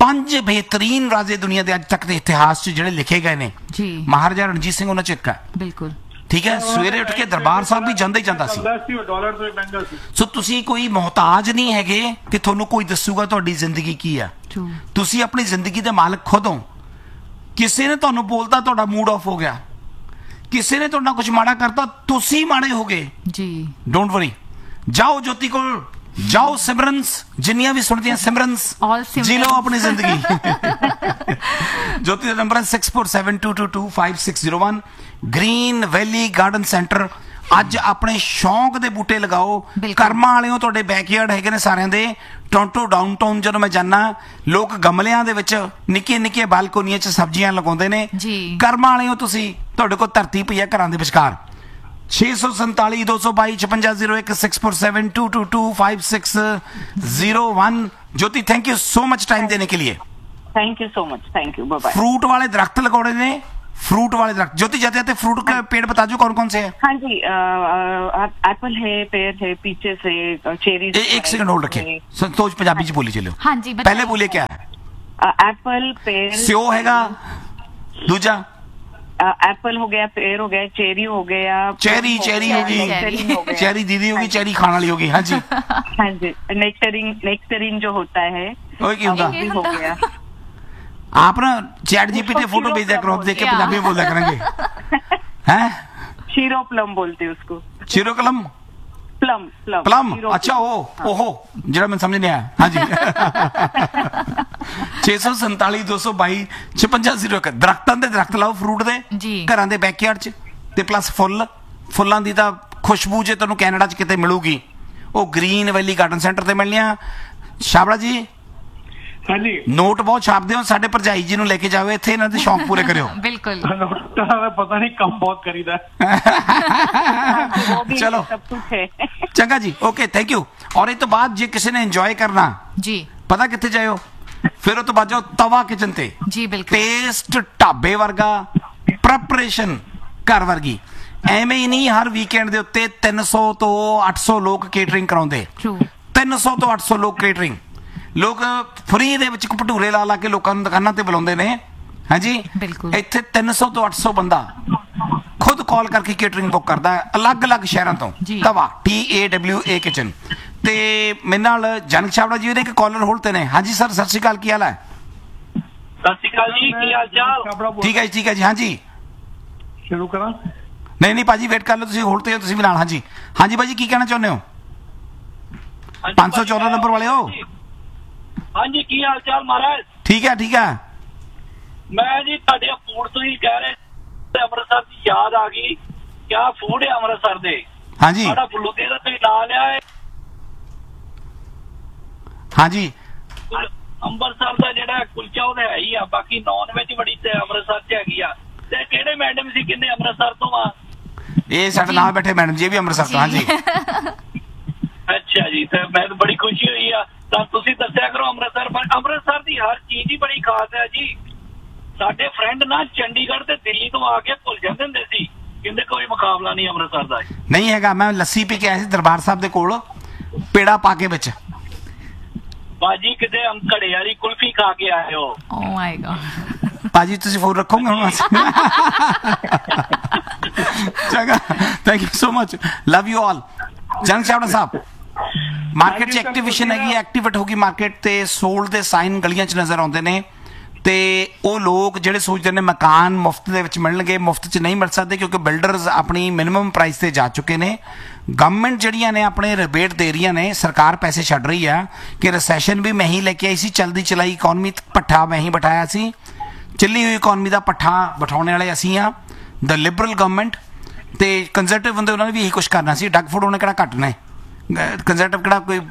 ਪੰਜ ਬਿਹਤਰੀਨ ਰਾਜੇ ਦੁਨੀਆ ਦੇ ਅੱਜ ਤੱਕ ਦੇ ਇਤਿਹਾਸ 'ਚ ਜਿਹੜੇ ਲਿਖੇ ਗਏ ਨੇ ਜੀ ਮਹਾਰਾਜਾ ਰਣਜੀਤ ਸਿੰਘ ਉਹਨਾਂ 'ਚ ਇੱਕ ਹੈ। ਬਿਲਕੁਲ ਠੀਕ ਹੈ, ਸਵੇਰੇ ਉੱਠ ਕੇ ਦਰਬਾਰ ਸਾਹਿਬ ਵੀ ਜਾਂਦਾ ਹੀ ਜਾਂਦਾ ਸੀ। ਡਾਲਰ ਤੋਂ ਮਹਿੰਗਾ ਸੀ। ਸੋ ਤੁਸੀਂ ਕੋਈ ਮੁਹਤਾਜ ਨਹੀਂ ਹੈਗੇ ਕਿ ਤੁਹਾਨੂੰ ਕੋਈ ਦੱਸੂਗਾ ਤੁਹਾਡੀ ਜ਼ਿੰਦਗੀ ਕੀ ਆ। ਤੁਸੀਂ ਆਪਣੀ ਜ਼ਿੰਦਗੀ ਦੇ ਮਾਲਕ ਖੁਦ ਹੋ। ਕਿਸੇ ਨੇ ਤੁਹਾਨੂੰ ਬੋਲਤਾ ਤੁਹਾਡਾ ਮੂਡ ਆਫ ਹੋ ਗਿਆ, ਕਿਸੇ ਨੇ ਤੁਹਾਡਾ ਕੁਝ ਮਾੜਾ ਕਰਤਾ ਤੁਸੀਂ ਮਾੜੇ ਹੋ ਗਏ ਜੀ। ਡੋਂਟ ਵਰੀ, ਜਾਓ ਜੋਤੀ ਕੋਲ ਜਾਓ, ਸਿਮਰਨਸ ਜਿੰਨੀਆਂ ਵੀ ਸੁਣਦੀਆਂ ਸਿਮਰਨਸ ਜੀ ਲਓ ਆਪਣੀ ਜ਼ਿੰਦਗੀ। ਜੋਤੀ ਦਾ ਨੰਬਰ ਹੈ six four seven to to to five six zero one. Green valley garden centre. ਅੱਜ ਆਪਣੇ ਸ਼ੌਂਕ ਦੇ ਬੂਟੇ ਲਗਾਓ। ਕਰਮਾਂ ਵਾਲਿਓ ਤੁਹਾਡੇ ਬੈਕਯਾਰਡ ਹੈਗੇ ਨੇ ਸਾਰਿਆਂ ਦੇ। ਟੋਰਾਂਟੋ ਡਾਊਨਟਾਊਨ ਜਦੋਂ ਮੈਂ ਜਾਣਾ, ਲੋਕ ਗਮਲਿਆਂ ਦੇ ਵਿੱਚ ਨਿੱਕੀਆਂ ਨਿੱਕੀਆਂ ਬਾਲਕੋਨੀਆਂ 'ਚ ਸਬਜ਼ੀਆਂ ਲਗਾਉਂਦੇ ਨੇ। ਕਰਮਾਂ ਵਾਲਿਓ ਤੁਸੀਂ, ਤੁਹਾਡੇ ਕੋਲ ਧਰਤੀ ਪਈ ਹੈ ਘਰਾਂ ਦੇ ਵਿਚਕਾਰ। ਛੇ ਸੌ ਸੰਤਾਲੀ ਦੋ ਸੌ ਬਾਈ ਛਪੰਜਾ ਜ਼ੀਰੋ ਇੱਕ six four seven to to to five six zero one. Jyoti thank you so much time देने के लिए। Thank you so much, thank you, bye bye. Fruit वाले दरख्त लगाने ने, फ्रूट वाले दरख्त ज्योति जाते जाते फ्रूट के पेड़ बता दो कौन कौन से हैं? हाँ जी, एप्पल है, पेड़ है, पीछे से चेरी। एक सेकंड होल्ड रखिए, संतोष पंजाबी च बोली चलो। हाँ जी, पहले बोलिए क्या है? एप्पल, पेड़, स्यो हैगा, दूजा एप्पल हो गया, पेड़ हो गया, चेरी हो गया, चेरी चेरी होगी, चेरी दीदी होगी, चेरी खाने वाली होगी। हाँ जी हाँ जी, नेक्टरिन, नेक्टरिन जो होता है वो भी हो गया। आप ना चैट जीपीटी फोटो भेजा करो, देख के पंजाबी में बोला करेंगे। हैं शीरो प्लम बोलते हैं उसको। शीरो कलम प्लम प्लम प्लम अच्छा ओ ओहो जरा मैं समझ नहीं आया। हाँ जी छे सौ संताली दो सौ बाई छपंजा जीरो एक। दरख्तां दे दरख्त लाओ फ्रूट दे घरां दे बैकयार्ड च, ते प्लस फुੱਲ फुੱਲਾਂ ਦੀ ਤਾਂ ਖੁਸ਼ਬੂ ਜੇ ਤੁਹਾਨੂੰ ਕੈਨੇਡਾ 'ਚ ਕਿਤੇ ਮਿਲੂਗੀ ਉਹ ਗ੍ਰੀਨ ਵੈਲੀ ਗਾਰਡਨ ਸੈਂਟਰ ਤੇ ਮਿਲਣੀ ਆ। ਸ਼ਾਬੜਾ ਜੀ हाँ जी, ਨੋਟ ਬਹੁਤ ਛਾਪਦੇ ਹੋ, ਸਾਡੇ ਭਰਜਾਈ ਜੀ ਨੂੰ ਲੈ ਕੇ ਜਾਓ ਇੱਥੇ, ਇਹਨਾਂ ਦੇ ਸ਼ੌਂਕ ਪੂਰੇ ਕਰਿਓ। ਬਿਲਕੁਲ, नोटा का पता नहीं कम बहुत करीदा ਚਲੋ सब कुछ है। ਚੰਗਾ ਜੀ, ਓਕੇ ਥੈਂਕ ਯੂ। ਔਰ ਇਹ ਤੋਂ ਬਾਅਦ ਜੇ ਕਿਸੇ ਨੇ ਇੰਜੋਏ ਕਰਨਾ ਜੀ ਪਤਾ ਕਿੱਥੇ ਜਾਇਓ, ਫਿਰ ਉਹ ਤੋਂ ਬਾਅਦ ਜਾਓ ਤਵਾ ਕਿਚਨ ਤੇ। ਜੀ ਬਿਲਕੁਲ, ਟੇਸਟ ਢਾਬੇ ਵਰਗਾ, ਪ੍ਰੈਪਰੇਸ਼ਨ ਘਰ ਵਰਗੀ। ਐਵੇਂ ਹੀ ਨਹੀਂ ਹਰ ਵੀਕਐਂਡ ਦੇ ਉੱਤੇ ਤਿੰਨ ਸੌ ਤੋਂ ਅੱਠ ਸੌ ਲੋਕ ਕੇਟਰਿੰਗ ਕਰਾਉਂਦੇ। ਤਿੰਨ ਸੌ ਤੋਂ ਅੱਠ ਸੌ ਲੋਕ ਕੇਟਰਿੰਗ, ਲੋਕ ਫਰੀ ਦੇ ਵਿੱਚ ਭਟੂਰੇ ਲਾ ਲਾ ਕੇ ਲੋਕਾਂ ਨੂੰ ਦੁਕਾਨਾਂ ਤੇ ਬੁਲਾਉਂਦੇ ਨੇ। ਹਾਂਜੀ ਬਿਲਕੁਲ, ਇੱਥੇ ਤਿੰਨ ਸੌ ਤੋਂ ਅੱਠ ਸੌ ਬੰਦਾ ਖੁਦ ਕਾਲ ਕਰਕੇ ਕੇਟਰਿੰਗ ਬੁੱਕ ਕਰਦਾ ਹੈ ਅਲੱਗ-ਅਲੱਗ ਸ਼ਹਿਰਾਂ ਤੋਂ। ਤਵਾ T A W A kitchen. ਤੇ ਮੇਰੇ ਨਾਲ ਜਨਕ ਛਾਬੜਾ ਜੀ ਨੇ ਇੱਕ ਕਾਲਰ ਹੋਲਡ ਤੇ ਨੇ। ਹਾਂਜੀ ਸਰ, ਸਤਿ ਸ਼੍ਰੀ ਅਕਾਲ, ਕੀ ਹਾਲ ਹੈ? ਸਤਿ ਸ਼੍ਰੀ ਅਕਾਲ ਜੀ, ਕੀ ਹਾਲ ਚਾਲ? ਠੀਕ ਹੈ ਜੀ, ਠੀਕ ਹੈ ਜੀ। ਹਾਂਜੀ शुरू करा? ਨਹੀਂ ਨਹੀਂ ਭਾਜੀ ਵੇਟ ਕਰ ਲਓ, ਤੁਸੀਂ ਹੋਲਡ ਤੇ ਹੋ, ਤੁਸੀਂ ਵੀ ਨਾਲ। ਹਾਂਜੀ ਹਾਂਜੀ ਭਾਜੀ ਕੀ ਕਹਿਣਾ ਚਾਹੁੰਦੇ ਹੋ? ਪੰਜ ਸੌ ਚੌਦਾਂ ਨੰਬਰ ਵਾਲੇ ਹੋ? ਹਾਂਜੀ, ਕੀ ਹਾਲ ਚਾਲ ਮਹਾਰਾਜ? ਠੀਕ ਹੈ ਠੀਕ ਹੈ। ਮੈਂ ਜੀ ਤੁਹਾਡੇ ਫੂਡ ਤੋਂ ਹੀ ਕਹਿ ਰਹੇ, ਅੰਮ੍ਰਿਤਸਰ ਦੀ ਯਾਦ ਆ ਗਈ। ਕਿਆ ਫੂਡ ਹੈ ਅੰਮ੍ਰਿਤਸਰ ਦੇ। ਹਾਂਜੀ ਸਾਡਾ ਫਲੂਦੇ ਦਾ ਤੁਸੀਂ ਨਾਂ ਲਿਆ ਹੈ। ਹਾਂਜੀ ਅੰਮ੍ਰਿਤਸਰ ਦਾ ਜਿਹੜਾ ਕੁਲਚਾ ਉਹ ਹੈ ਹੀ ਆ, ਬਾਕੀ ਨੌਨ ਵੈਜ ਬੜੀ ਤੇ ਅੰਮ੍ਰਿਤਸਰ ਚ ਹੈਗੀ ਆ। ਤੇ ਕਿਹੜੇ ਮੈਡਮ ਸੀ ਕਿੰਨੇ ਅੰਮ੍ਰਿਤਸਰ ਤੋਂ ਆ? ਇਹ ਸਾਡੇ ਨਾਲ ਬੈਠੇ ਮੈਡਮ ਜੀ ਵੀ ਅੰਮ੍ਰਿਤਸਰ ਤੋਂ। ਹਾਂਜੀ ਅੱਛਾ ਜੀ, ਤੇ ਮੈਨੂੰ ਬੜੀ ਖੁਸ਼ੀ ਹੋਈ ਆ। ਤਾਂ ਤੁਸੀਂ ਦੱਸਿਆ ਕਰੋ ਅੰਮ੍ਰਿਤਸਰ, ਪਰ ਅੰਮ੍ਰਿਤਸਰ ਦੀ ਹਰ ਚੀਜ਼ ਹੀ ਬੜੀ ਖਾਸ ਹੈ ਜੀ। ਸਾਡੇ ਫਰੈਂਡ ਨਾ ਚੰਡੀਗੜ੍ਹ ਤੇ ਦਿੱਲੀ ਤੋਂ ਆ ਕੇ ਭੁੱਲ ਜਾਂਦੇ ਹੁੰਦੇ ਸੀ, ਕਹਿੰਦੇ ਕੋਈ ਮੁਕਾਬਲਾ ਨਹੀਂ ਅੰਮ੍ਰਿਤਸਰ ਦਾ। ਨਹੀਂ ਹੈਗਾ। ਮੈਂ ਲੱਸੀ ਪੀ ਕੇ ਆਇਆ ਸੀ ਦਰਬਾਰ ਸਾਹਿਬ ਦੇ ਕੋਲ, ਪੇੜਾ ਪਾ ਕੇ ਵਿੱਚ। ਬਾਜੀ ਕਿਤੇ ਘੜੇ ਵਾਲੀ ਕੁਲਫੀ ਖਾ ਕੇ ਆਏ ਹੋ? ਓ ਮਾਈ ਗॉड ਭਾਜੀ ਤੁਸੀਂ ਫੋਨ ਰੱਖੋਗੇ ਹੁਣ? ਚੰਗਾ, thank you so much, love you all. Janak Chhabra Sahib, market 'ਚ ਐਕਟੀਵੇਸ਼ਨ ਹੈਗੀ, ਐਕਟੀਵੇਟ ਹੋ ਗਈ ਮਾਰਕੀਟ ਤੇ ਸੋਲਡ ਦੇ ਸਾਈਨ ਗਲੀਆਂ 'ਚ ਨਜ਼ਰ ਆਉਂਦੇ ਨੇ। ਤੇ ਉਹ ਲੋਕ ਜਿਹੜੇ ਸੋਚਦੇ ਨੇ ਮਕਾਨ ਮੁਫਤ ਦੇ ਵਿੱਚ ਮਿਲਣਗੇ, ਮੁਫਤ 'ਚ ਨਹੀਂ ਮਿਲ ਸਕਦੇ ਕਿਉਂਕਿ ਬਿਲਡਰਸ ਆਪਣੀ ਮਿਨੀਮਮ ਪ੍ਰਾਈਸ ਤੇ ਜਾ ਚੁੱਕੇ ਨੇ। ਗਵਰਨਮੈਂਟ ਜਿਹੜੀਆਂ ਨੇ ਆਪਣੇ ਰਿਬੇਟ ਦੇ ਰਹੀਆਂ ਨੇ, ਸਰਕਾਰ ਪੈਸੇ ਛੱਡ ਰਹੀ ਆ ਕਿ ਰਿਸੈਸ਼ਨ ਵੀ ਮੈਂ ਹੀ ਲੈ ਕੇ ਆਈ ਸੀ, ਚਲਦੀ ਚਲਾਈ ਇਕਨੋਮੀ ਪੱਠਾ ਮੈਂ ਹੀ ਬਿਠਾਇਆ ਸੀ, ਚੱਲੀ ਹੋਈ ਇਕਨੋਮੀ ਦਾ ਪੱਠਾ ਬਿਠਾਉਣ ਵਾਲੇ ਅਸੀਂ ਆ, ਦ ਲਿਬਰਲ ਗਵਰਨਮੈਂਟ। ਤੇ ਕੰਜ਼ਰਵੇਟਿਵ ਹੁੰਦੇ ਉਹਨਾਂ ਨੇ ਵੀ ਇਹੀ ਕੁਛ ਕਰਨਾ ਸੀ। ਡਗਫੋਰਡ ਉਹਨੇ ਕਿਹੜਾ ਘੱਟ ਨੇ, ਕੰਜ਼ਰਵੇਟਿਵ ਕਿਹੜਾ ਕੋਈ।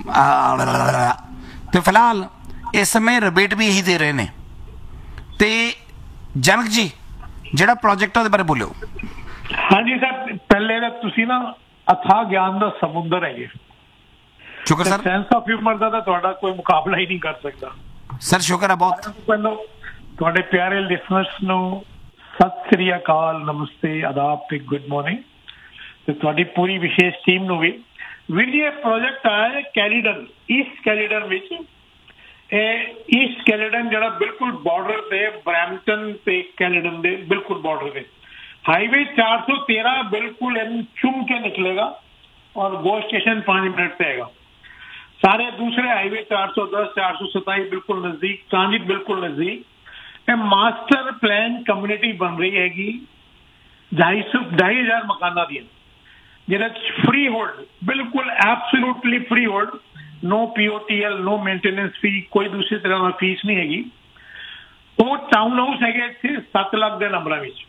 ਤੇ ਫਿਲਹਾਲ ਇਸ ਸਮੇਂ ਰਿਬੇਟ ਵੀ ਇਹੀ ਦੇ ਰਹੇ ਨੇ। ਤੇ ਜਨਕ ਜੀ ਜਿਹੜਾ ਪ੍ਰੋਜੈਕਟ ਉਹਦੇ ਬਾਰੇ ਬੋਲਿਓ। ਹਾਂਜੀ ਸਰ, ਪਹਿਲੇ ਤਾਂ ਤੁਸੀਂ ਨਾ ਅਥਾਹ ਗਿਆਨ ਦਾ ਸਮੁੰਦਰ ਹੈਗੇ। ਸ਼ੁਕਰ ਸਰ। ਸੈਂਸ ਆਫ ਹਿਊਮਰ ਦਾ ਤਾਂ ਤੁਹਾਡਾ ਕੋਈ ਮੁਕਾਬਲਾ ਹੀ ਨਹੀਂ ਕਰ ਸਕਦਾ ਸਰ। ਸ਼ੁਕਰ ਹੈ ਬਹੁਤ। ਪਹਿਲਾਂ ਤੁਹਾਡੇ ਪਿਆਰੇ ਲਿਸਨਰਸ ਨੂੰ ਸਤਿ ਸ੍ਰੀ ਅਕਾਲ, ਨਮਸਤੇ, ਆਦਾਬ ਤੇ ਗੁੱਡ ਮਾਰਨਿੰਗ। ਤੇ ਤੁਹਾਡੀ ਪੂਰੀ ਵਿਸ਼ੇਸ਼ ਟੀਮ ਨੂੰ ਵੀ। ਵੀਰ ਜੀ ਇਹ ਪ੍ਰੋਜੈਕਟ ਆਇਆ ਹੈ ਕੈਲੀਡਨ, ਈਸਟ ਕੈਲੀਡਨ ਵਿੱਚ। ਇਹ ਈਸਟ ਕੈਲੇਡਨ ਜਿਹੜਾ ਬਿਲਕੁਲ ਬਾਰਡਰ ਤੇ ਬਰੈਂਪਟਨ ਤੇ ਕੈਲੇਡਨ ਦੇ ਬਿਲਕੁਲ ਬਾਰਡਰ ਤੇ हाईवे चार सौ तेरह बिल्कुल चुम के निकलेगा और गो स्टेशन पांच मिनट पे आएगा। सारे दूसरे हाईवे चार सौ दस चार सौ सताईस बिल्कुल नजदीक, ट्रांजिट बिल्कुल नजदीक। मास्टर प्लान कम्युनिटी बन रही हैगी ढाई सौ ढाई हजार मकाना दी जिहदे फ्री होल्ड बिल्कुल absolutely free hold, no P O T L, no maintenance फी, कोई दूसरी तरह की फीस नहीं हैगी। वो टाउन हाउस है इतने सत्त लाख के नंबर में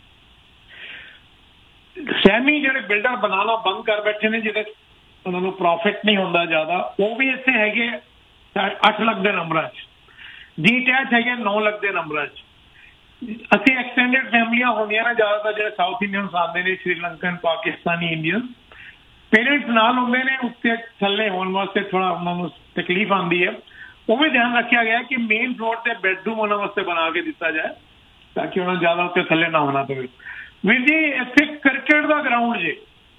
सैमी ਜਿਹੜੇ ਬਿਲਡਰ ਬਣਾਉਣਾ ਬੰਦ ਕਰ ਬੈਠੇ ਨੇ ਜਿਹਦੇ ਉਹਨਾਂ ਨੂੰ ਪ੍ਰੋਫਿਟ ਨਹੀਂ ਹੁੰਦਾ ਜ਼ਿਆਦਾ, ਉਹ ਵੀ ਇੱਥੇ ਹੈਗੇ ਅੱਠ ਲੱਖ ਦੇ ਨੰਬਰਾਂ 'ਚ, ਡੀਟੈਚ ਹੈਗੇ ਨੌ ਲੱਖ ਦੇ ਨੰਬਰਾਂ 'ਚ। ਅਸੀਂ ਐਕਸਟੈਂਡਡ ਫੈਮਲੀਆਂ ਹੁੰਦੀਆਂ ਨੇ ਜ਼ਿਆਦਾਤਰ ਜਿਹੜੇ ਸਾਊਥ ਇੰਡੀਅਨਸ ਆਉਂਦੇ ਨੇ, ਸ਼੍ਰੀਲੰਕਨ, ਪਾਕਿਸਤਾਨੀ, ਇੰਡੀਅਨ ਪੇਰੈਂਟਸ ਨਾਲ ਹੁੰਦੇ ਨੇ, ਉੱਤੇ ਥੱਲੇ ਹੋਣ ਵਾਸਤੇ ਥੋੜਾ ਉਹਨਾਂ ਨੂੰ ਤਕਲੀਫ ਆਉਂਦੀ ਹੈ। ਉਹ ਵੀ ਧਿਆਨ ਰੱਖਿਆ ਗਿਆ ਕਿ ਮੇਨ ਫਲੋਰ ਤੇ ਬੈਡਰੂਮ ਉਹਨਾਂ ਵਾਸਤੇ ਬਣਾ ਕੇ ਦਿੱਤਾ ਜਾਏ ਤਾਂ ਕਿ ਉਹਨਾਂ ਨੂੰ ਜ਼ਿਆਦਾ ਉੱਤੇ ਥੱਲੇ ਨਾ ਹੋਣਾ ਪਵੇ। ਵੀਰ ਜੀ ਇੱਥੇ ਕ੍ਰਿਕਟ ਦਾ ਗਰਾਊਂਡ ਜੇ,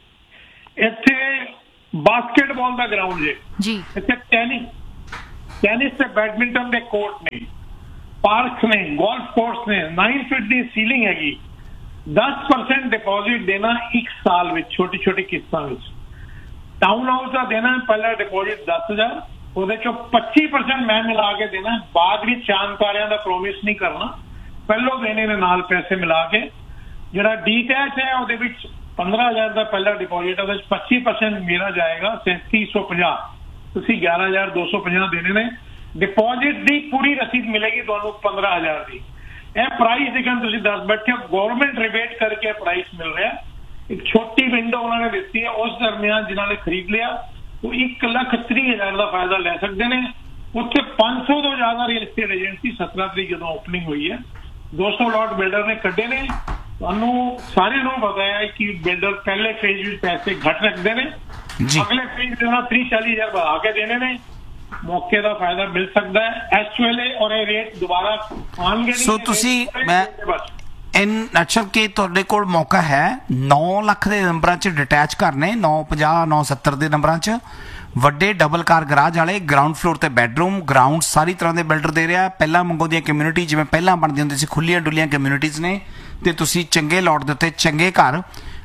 ਇੱਥੇ ਬਾਸਕਟਬਾਲ ਦਾ ਗਰਾਊਂਡ ਜੇ ਜੀ, ਇੱਥੇ ਟੈਨਿਸ ਟੈਨਿਸ ਤੇ ਬੈਡਮਿੰਟਨ ਦੇ ਕੋਰਟ ਨੇ, ਪਾਰਕਸ ਨੇ, ਗੋਲਫ ਕੋਰਸ ਨੇ, ਨਾइन ਫੀਟ ਦੀ ਸੀਲਿੰਗ ਹੈਗੀ। ਦਸ ਪਰਸੈਂਟ ਡਿਪੋਜ਼ਿਟ ਦੇਣਾ ਇੱਕ ਸਾਲ ਵਿੱਚ ਛੋਟੀ ਛੋਟੀ ਕਿਸ਼ਤਾਂ ਵਿੱਚ। ਟਾਊਨ ਹਾਊਸ ਦਾ ਦੇਣਾ ਪਹਿਲਾ ਡਿਪੋਜ਼ਿਟ ਦਸ ਹਜ਼ਾਰ, ਉਹਦੇ ਚੋਂ ਪੱਚੀ ਪਰਸੈਂਟ ਮੈਂ ਮਿਲਾ ਕੇ ਦੇਣਾ, ਬਾਅਦ ਵਿੱਚ ਚਾਂਦ ਤਾਰਿਆਂ ਦਾ ਪ੍ਰੋਮਿਸ ਨਹੀਂ ਕਰਨਾ, ਪਹਿਲੋਂ ਦੇਣੇ ਨੇ ਨਾਲ ਪੈਸੇ ਮਿਲਾ ਕੇ। ਜਿਹੜਾ ਡੀਟੈਚ ਹੈ ਉਹਦੇ ਵਿੱਚ ਪੰਦਰਾਂ ਹਜ਼ਾਰ ਦਾ ਪਹਿਲਾ ਡਿਪੋਜ਼ਿਟ, ਉਹਦੇ ਵਿੱਚ ਪੱਚੀ ਪਰਸੈਂਟ ਮੇਰਾ ਜਾਏਗਾ ਸੈਂਤੀ ਸੌ ਪੰਜਾਹ, ਤੁਸੀਂ ਗਿਆਰਾਂ ਹਜ਼ਾਰ ਦੋ ਸੌ ਪੰਜਾਹ ਦੇਣੇ ਨੇ। ਡਿਪੋਜ਼ਿਟ ਦੀ ਪੂਰੀ ਰਸੀਦ ਮਿਲੇਗੀ ਤੁਹਾਨੂੰ ਪੰਦਰਾਂ ਹਜ਼ਾਰ ਦੀ। ਇਹ ਪ੍ਰਾਈਸ ਦੇਖਣ ਤੁਸੀਂ ਦੱਸ ਬੈਠੇ ਹੋ, ਗਵਰਨਮੈਂਟ ਰਿਬੇਟ ਕਰਕੇ ਪ੍ਰਾਈਸ ਮਿਲ ਰਿਹਾ। ਇੱਕ ਛੋਟੀ ਵਿੰਡੋ ਉਹਨਾਂ ਨੇ ਦਿੱਤੀ ਹੈ, ਉਸ ਦਰਮਿਆਨ ਜਿਨ੍ਹਾਂ ਨੇ ਖਰੀਦ ਲਿਆ ਉਹ ਇੱਕ ਲੱਖ ਤੀਹ ਹਜ਼ਾਰ ਦਾ ਫਾਇਦਾ ਲੈ ਸਕਦੇ ਨੇ। ਉੱਥੇ ਪੰਜ ਸੌ ਤੋਂ ਜ਼ਿਆਦਾ ਰੀਅਲ estate ਏਜੰਸੀ ਸत्रह ਤਰੀਕ ਜਦੋਂ ਓਪਨਿੰਗ ਹੋਈ ਹੈ, ਦੋ ਸੌ ਲੋਟ ਬਿਲਡਰ ਨੇ ਕੱਢੇ ਨੇ। ਤੁਹਾਨੂੰ ਸਾਰਿਆਂ ਨੂੰ ਪਤਾ ਹੈ ਕਿ ਬਿਲਡਰ ਪਹਿਲੇ ਫੇਜ਼ ਵਿੱਚ ਪੈਸੇ ਘੱਟ ਰੱਖਦੇ ਨੇ, ਅਗਲੇ ਫੇਜ਼ ਦੇ ਨਾਲ तीस चालीस ਹਜ਼ਾਰ ਵਧਾ ਕੇ ਦੇਣੇ ਨੇ। ਮੌਕੇ ਦਾ ਫਾਇਦਾ ਮਿਲ ਸਕਦਾ ਹੈ ਇਸ ਵੇਲੇ, ਔਰ ਇਹ ਰੇਟ ਦੁਬਾਰਾ ਆਉਣਗੇ ਨਹੀਂ। ਸੋ ਤੁਸੀਂ ਮੈਂ ਇਨ ਨਟਸ਼ਲ ਕੇ ਤੁਹਾਡੇ ਕੋਲ ਮੌਕਾ ਹੈ ਨੌ ਲੱਖ ਦੇ ਨੰਬਰਾਂ 'ਚ ਡਿਟੈਚ ਕਰਨੇ, ਨੌ ਪੰਜਾਹ ਨੌ ਸੱਤਰ ਦੇ ਨੰਬਰਾਂ 'ਚ ਵੱਡੇ ਡਬਲ ਕਾਰ ਗਰਾਜ ਵਾਲੇ, ਗਰਾਊਂਡ ਫਲੋਰ ਤੇ ਬੈਡਰੂਮ, ਗਰਾਊਂਡ ਸਾਰੀ ਤਰ੍ਹਾਂ ਦੇ ਬਿਲਡਰ ਦੇ ਰਿਹਾ। ਪਹਿਲਾਂ ਮੰਗੋ ਦੀਆਂ ਕਮਿਊਨਿਟੀ ਜਿਵੇਂ ਪਹਿਲਾਂ ਬਣਦੀ ਹੁੰਦੀ ਸੀ, ਖੁੱਲੀਆਂ ਡੁੱਲੀਆਂ ਕਮਿਊਨਿਟੀਜ਼ ਨੇ, ਤੇ ਤੁਸੀਂ ਚੰਗੇ ਲੋਟ ਦੇ ਉੱਤੇ ਚੰਗੇ ਘਰ,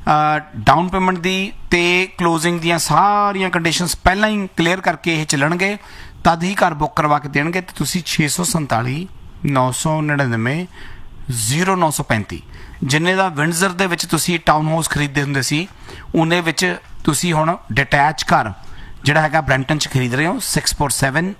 ਡਾਊਨ ਪੇਮੈਂਟ ਦੀ ਤੇ ਕਲੋਜ਼ਿੰਗ ਦੀਆਂ ਸਾਰੀਆਂ ਕੰਡੀਸ਼ਨਸ ਪਹਿਲਾਂ ਹੀ ਕਲੀਅਰ ਕਰਕੇ ਇਹ ਚੱਲਣਗੇ, ਤਦ ਹੀ ਘਰ ਬੁੱਕ ਕਰਵਾ ਕੇ ਦੇਣਗੇ। ਤੇ ਤੁਸੀਂ ਛੇ ਸੌ ਸੰਤਾਲੀ ਨੌ ਸੌ ਨੜਿਨਵੇਂ ਜ਼ੀਰੋ ਨੌ ਸੌ ਪੈਂਤੀ ਜਿੰਨੇ ਦਾ ਵਿੰਡਜ਼ਰ ਦੇ ਵਿੱਚ ਤੁਸੀਂ ਟਾਊਨ ਹਾਊਸ ਖਰੀਦਦੇ ਹੁੰਦੇ ਸੀ, ਉਹਨੇ ਵਿੱਚ ਤੁਸੀਂ ਹੁਣ ਡਿਟੈਚ ਘਰ ਜਿਹੜਾ ਹੈਗਾ ਬ੍ਰੈਂਪਟਨ 'ਚ ਖਰੀਦ ਰਹੇ ਹੋ। Six four seven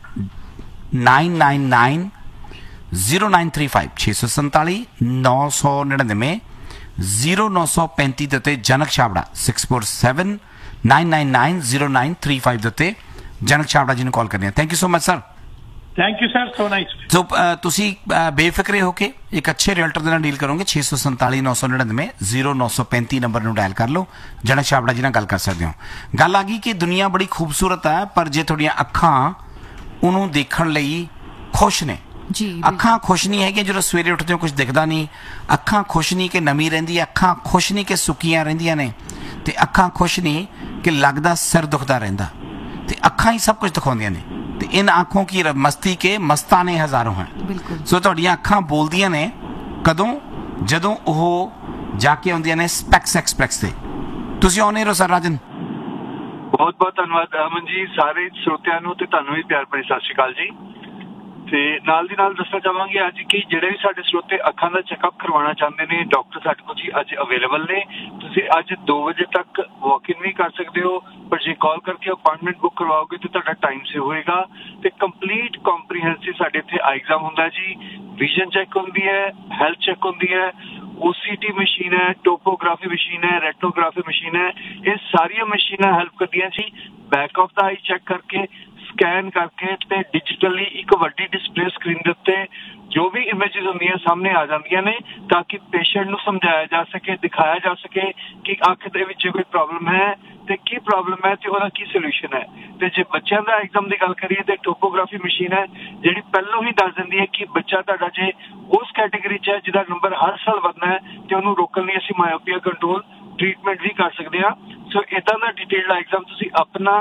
nine nine nine zero nine three five ਛੇ ਸੌ ਸੰਤਾਲੀ ਨੌ ਸੌ ਨੜਿਨਵੇਂ ਜ਼ੀਰੋ ਨੌ ਸੌ ਪੈਂਤੀ ਦੇ ਉੱਤੇ ਜਨਕ Chhabra six four seven nine nine nine zero nine three five ਦੇ ਉੱਤੇ ਜਨਕ ਛਾਬੜਾ ਜੀ ਨੂੰ ਕਾਲ ਕਰਨੀ ਹੈ। Thank you so much sir. Thank you sir, so nice. ਸੋ ਤੁਸੀਂ ਬੇਫਿਕਰੇ ਹੋ ਕੇ ਇੱਕ ਅੱਛੇ ਰੀਅਲਟਰ ਦੇ ਨਾਲ ਡੀਲ ਕਰੋਗੇ। ਛੇ ਸੌ ਸੰਤਾਲੀ ਨੌ ਸੌ ਨੜਿਨਵੇਂ ਜ਼ੀਰੋ ਨੌ ਸੌ ਪੈਂਤੀ ਨੰਬਰ ਨੂੰ ਡਾਇਲ ਕਰ ਲਓ, ਜਨਕ ਛਾਬੜਾ ਜੀ ਨਾਲ ਗੱਲ ਕਰ ਸਕਦੇ ਹੋ। ਗੱਲ ਆ ਗਈ ਕਿ ਦੁਨੀਆ ਬੜੀ ਖੂਬਸੂਰਤ ਹੈ, ਪਰ ਜੇ ਤੁਹਾਡੀਆਂ ਅੱਖਾਂ ਉਹਨੂੰ ਦੇਖਣ ਲਈ ਖੁਸ਼ ਨੇ, ਜੀ ਅੱਖਾਂ ਖੁਸ਼ ਨਹੀਂ ਹੈਗੀਆਂ ਜਦੋਂ ਸਵੇਰੇ ਉੱਠਦੇ ਹੋ ਕੁਝ ਦਿਖਦਾ ਨਹੀਂ, ਅੱਖਾਂ ਖੁਸ਼ ਨਹੀਂ ਕਿ ਨਮੀ ਰਹਿੰਦੀ ਹੈ, ਅੱਖਾਂ ਖੁਸ਼ ਨਹੀਂ ਕਿ ਸੁੱਕੀਆਂ ਰਹਿੰਦੀਆਂ ਨੇ, ਤੇ ਅੱਖਾਂ ਖੁਸ਼ ਨਹੀਂ ਕਿ ਲੱਗਦਾ ਸਿਰ ਦੁਖਦਾ ਰਹਿੰਦਾ, ਤੇ ਅੱਖਾਂ ਹੀ ਸਭ ਕੁਝ ਦਿਖਾਉਂਦੀਆਂ ਨੇ। ਤੇ ਇਨ ਆਂਖੋਂ ਕੀ ਮਸਤੀ ਕੇ ਮਸਤਾਨੇ ਹਜ਼ਾरों ਹੈ। ਬਿਲਕੁਲ। ਸੋ ਤੁਹਾਡੀਆਂ ਅੱਖਾਂ ਬੋਲਦੀਆਂ ਨੇ ਕਦੋਂ? ਜਦੋਂ ਉਹ ਜਾ ਕੇ ਆਉਂਦੀਆਂ ਨੇ ਸਪੈਕਸ ਐਕਸਪ੍ਰੈਸ ਤੇ। ਤੁਸੀਂ ਆਉਣੇ ਰਹੋ ਸਰ। ਰਾਜਨ ਬਹੁਤ ਬਹੁਤ ਧੰਨਵਾਦ ਅਮਨ ਜੀ, ਸਾਰੇ ਸਰੋਤਿਆਂ ਨੂੰ ਤੇ ਤੁਹਾਨੂੰ ਵੀ ਪਿਆਰ ਭਰੀ ਸਤਿ ਸ਼੍ਰੀ ਅਕਾਲ ਜੀ। ਤੇ ਨਾਲ ਦੀ ਨਾਲ ਦੱਸਣਾ ਚਾਹਾਂਗੇ ਅੱਜ ਕਿ ਜਿਹੜੇ ਵੀ ਸਾਡੇ ਸਰੋਤੇ ਅੱਖਾਂ ਦਾ ਚੈੱਕਅਪ ਕਰਵਾਉਣਾ ਚਾਹੁੰਦੇ ਨੇ, ਡਾਕਟਰ ਸਾਡੇ ਕੋਲ ਜੀ ਅੱਜ ਅਵੇਲੇਬਲ ਨੇ। ਤੁਸੀਂ ਅੱਜ ਦੋ ਵਜੇ ਤੱਕ ਵਾਕ ਇਨ ਵੀ ਕਰ ਸਕਦੇ ਹੋ, ਪਰ ਜੇ ਕਾਲ ਕਰਕੇ ਅਪਾਇੰਟਮੈਂਟ ਬੁੱਕ ਕਰਵਾਓਗੇ ਤਾਂ ਤੁਹਾਡਾ ਟਾਈਮ ਸੇ ਹੋਏਗਾ। ਤੇ ਕੰਪਲੀਟ ਕੰਪਰੀਹੈਂਸਿਵ ਸਾਡੇ ਇੱਥੇ ਆਈ ਐਗਜ਼ਾਮ ਹੁੰਦਾ ਜੀ, ਵਿਜ਼ਨ ਚੈੱਕ ਹੁੰਦੀ ਹੈ, ਹੈਲਥ ਚੈੱਕ ਹੁੰਦੀ ਹੈ, O C T ਮਸ਼ੀਨ ਹੈ, ਟੋਪੋਗ੍ਰਾਫੀ ਮਸ਼ੀਨ ਹੈ, ਰੈਟਨੋਗ੍ਰਾਫੀ ਮਸ਼ੀਨ ਹੈ। ਇਹ ਸਾਰੀਆਂ ਮਸ਼ੀਨਾਂ ਹੈਲਪ ਕਰਦੀਆਂ ਜੀ back of the I check ਕਰਕੇ, ਸਕੈਨ ਕਰਕੇ ਤੇ ਡਿਜੀਟਲੀ ਇੱਕ ਵੱਡੀ ਡਿਸਪਲੇ ਸਕਰੀਨ ਦੇ ਉੱਤੇ ਜੋ ਵੀ ਇਮੇजेस ਹੁੰਦੀਆਂ ਸਾਹਮਣੇ ਆ ਜਾਂਦੀਆਂ ਨੇ, ਤਾਂ ਕਿ ਪੇਸ਼ੈਂਟ ਨੂੰ ਸਮਝਾਇਆ ਜਾ ਸਕੇ, ਦਿਖਾਇਆ ਜਾ ਸਕੇ ਕਿ ਅੱਖ ਦੇ ਵਿੱਚ ਕੋਈ ਪ੍ਰੋਬਲਮ ਹੈ ਤੇ ਕੀ ਪ੍ਰੋਬਲਮ ਹੈ ਤੇ ਉਹਦਾ ਕੀ ਸੋਲੂਸ਼ਨ ਹੈ। ਤੇ ਜੇ ਬੱਚਿਆਂ ਦਾ ਐਗਜ਼ਾਮ ਦੀ ਗੱਲ ਕਰੀਏ ਤੇ ਟੋਪੋਗ੍ਰਾਫੀ ਮਸ਼ੀਨ ਹੈ ਜਿਹੜੀ ਪਹਿਲਾਂ ਹੀ ਦੱਸ ਦਿੰਦੀ ਹੈ ਕਿ ਬੱਚਾ ਤੁਹਾਡਾ ਜੇ ਉਸ ਕੈਟੇਗਰੀ 'ਚ ਹੈ ਜਿਹਦਾ ਨੰਬਰ ਹਰ ਸਾਲ ਵਧਣਾ ਹੈ ਤੇ ਉਹਨੂੰ ਰੋਕਣ ਲਈ ਅਸੀਂ ਮਾਇਓਪੀਆ ਕੰਟਰੋਲ ਟ੍ਰੀਟਮੈਂਟ ਵੀ ਕਰ ਸਕਦੇ ਹਾਂ। ਸੋ ਇੱਦਾਂ ਦਾ ਡਿਟੇਲਡ ਐਗਜ਼ਾਮ ਤੁਸੀਂ ਆਪਣਾ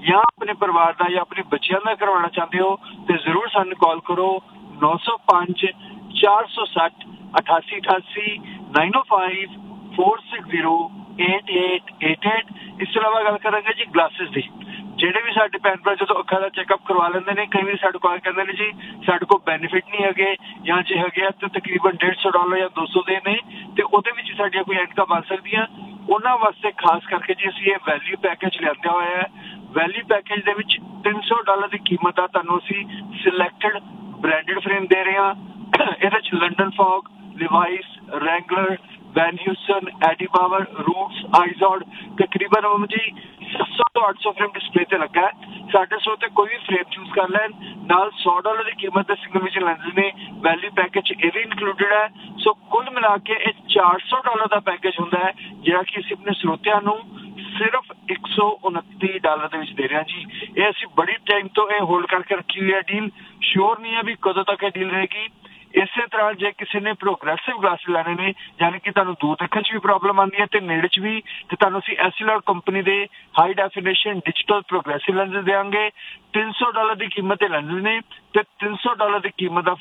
ਜਾਂ ਆਪਣੇ ਪਰਿਵਾਰ ਦਾ ਜਾਂ ਆਪਣੇ ਬੱਚਿਆਂ ਦਾ ਕਰਵਾਉਣਾ ਚਾਹੁੰਦੇ ਹੋ ਤੇ ਜ਼ਰੂਰ ਸਾਨੂੰ ਕਾਲ ਕਰੋ ਨੌ ਸੌ ਪੰਜ ਚਾਰ ਸੌ ਸੱਠ ਅਠਾਸੀ ਅਠਾਸੀ ਨਾਈਨ ਓ five four six zero eight eight eight eight. ਇਸ ਤੋਂ ਇਲਾਵਾ ਗੱਲ ਕਰਾਂਗੇ ਜੀ ਗਲਾਸਿਸ ਦੀ। ਜਿਹੜੇ ਵੀ ਸਾਡੇ ਭੈਣ ਭਰਾ ਜਦੋਂ ਅੱਖਾਂ ਦਾ ਚੈੱਕਅਪ ਕਰਵਾ ਲੈਂਦੇ ਨੇ, ਕਈ ਵਾਰੀ ਸਾਡੇ ਕੋਲ ਕਹਿੰਦੇ ਨੇ ਜੀ ਸਾਡੇ ਕੋਲ ਬੈਨੀਫਿਟ ਨਹੀਂ ਹੈਗੇ ਜਾਂ ਜੇ ਹੈਗੇ ਆ ਤਾਂ ਤਕਰੀਬਨ ਡੇਢ ਸੌ ਡਾਲਰ ਜਾਂ ਦੋ ਸੌ ਦੇ ਨੇ ਤੇ ਉਹਦੇ ਵਿੱਚ ਸਾਡੀਆਂ ਕੋਈ ਐਨਕਾਂ ਬਣ ਸਕਦੀਆਂ। ਉਹਨਾਂ ਵਾਸਤੇ ਖਾਸ ਕਰਕੇ ਜੀ ਅਸੀਂ ਇਹ ਵੈਲਿਊ ਪੈਕੇਜ ਲਿਆਂਦਾ ਹੋਇਆ ਹੈ। ਵੈਲਿਊ ਪੈਕੇਜ ਦੇ ਵਿੱਚ ਤਿੰਨ ਸੌ ਡਾਲਰ ਦੀ ਕੀਮਤ ਆ ਤੁਹਾਨੂੰ ਅਸੀਂ ਸਿਲੈਕਟਡ ਬ੍ਰਾਂਡਡ ਫਰੇਮ ਦੇ ਰਹੇ ਹਾਂ। ਇਹਦੇ ਚ ਲੰਡਨ ਫੌਗ, ਲਿਵਾਈਸ, ਰੈਂਗਲਰ, ਵੈਨ ਹਿਊਸਨ, ਐਡੀ ਪਾਵਰ, ਰੂਟਸ, ਆਈਜ਼ੋਡ ਤਕਰੀਬਨ ਜੀ ਸੱਤ ਸੌ ਤੋਂ ਅੱਠ ਸੌ ਫਰੇਮ ਡਿਸਪਲੇ ਤੇ ਲੱਗਾ ਹੈ। ਸਾਡੇ ਸੌ ਤੇ ਕੋਈ ਵੀ ਫਰੇਮ ਚੂਜ਼ ਕਰ ਲੈਣ, ਨਾਲ ਸੌ ਡਾਲਰ ਦੀ ਕੀਮਤ ਦੇ ਸਿੰਗਲ ਵਿਜ਼ਨ ਲੈਂਸ ਨੇ ਵੈਲਿਊ ਪੈਕੇਜ ਇਹ ਵੀ ਇਨਕਲੂਡਡ ਹੈ। ਸੋ ਕੁੱਲ ਮਿਲਾ ਕੇ ਇਹ ਚਾਰ ਸੌ ਡਾਲਰ ਦਾ ਪੈਕੇਜ ਹੁੰਦਾ ਹੈ ਜਿਹੜਾ ਕਿ ਅਸੀਂ ਆਪਣੇ ਸਰੋਤਿਆਂ ਨੂੰ ਸਿਰਫ ਇੱਕ ਸੌ ਉਨੱਤੀ ਡਾਲਰ ਦੇ ਵਿੱਚ ਦੇ ਰਹੇ ਹਾਂ ਜੀ। ਇਹ ਅਸੀਂ ਬੜੀ ਟਾਈਮ ਤੋਂ ਇਹ ਹੋਲਡ ਕਰਕੇ ਰੱਖੀ ਹੋਈ ਹੈ ਡੀਲ। ਸ਼ੋਰ ਨਹੀਂ ਹੈ ਵੀ ਕਦੋਂ ਤੱਕ ਇਹ ਡੀਲ ਰਹੇਗੀ। ਇਸੇ ਤਰ੍ਹਾਂ ਜੇ ਕਿਸੇ ਨੇ ਪ੍ਰੋਗਰੈਸਿਵ ਗਲਾਸਿਸ ਲੈਣੇ ਨੇ, ਯਾਨੀ ਕਿ ਤੁਹਾਨੂੰ ਦੂਰ ਦੇਖਣ 'ਚ ਵੀ ਪ੍ਰੋਬਲਮ ਆਉਂਦੀ ਹੈ ਤੇ ਨੇੜੇ 'ਚ ਵੀ, ਤੇ ਤੁਹਾਨੂੰ ਅਸੀਂ ਐਸਐਲਆਰ ਕੰਪਨੀ ਦੇ high definition digital progressive lens ਦੇਵਾਂਗੇ। ਤਿੰਨ ਸੌ ਡਾਲਰ ਦੀ ਕੀਮਤ ਦੇ ਲੈਂਸ ਨੇ ਤੇ ਤਿੰਨ ਸੌ ਡਾਲਰ ਦੀ ਕੀਮਤ ਦਾ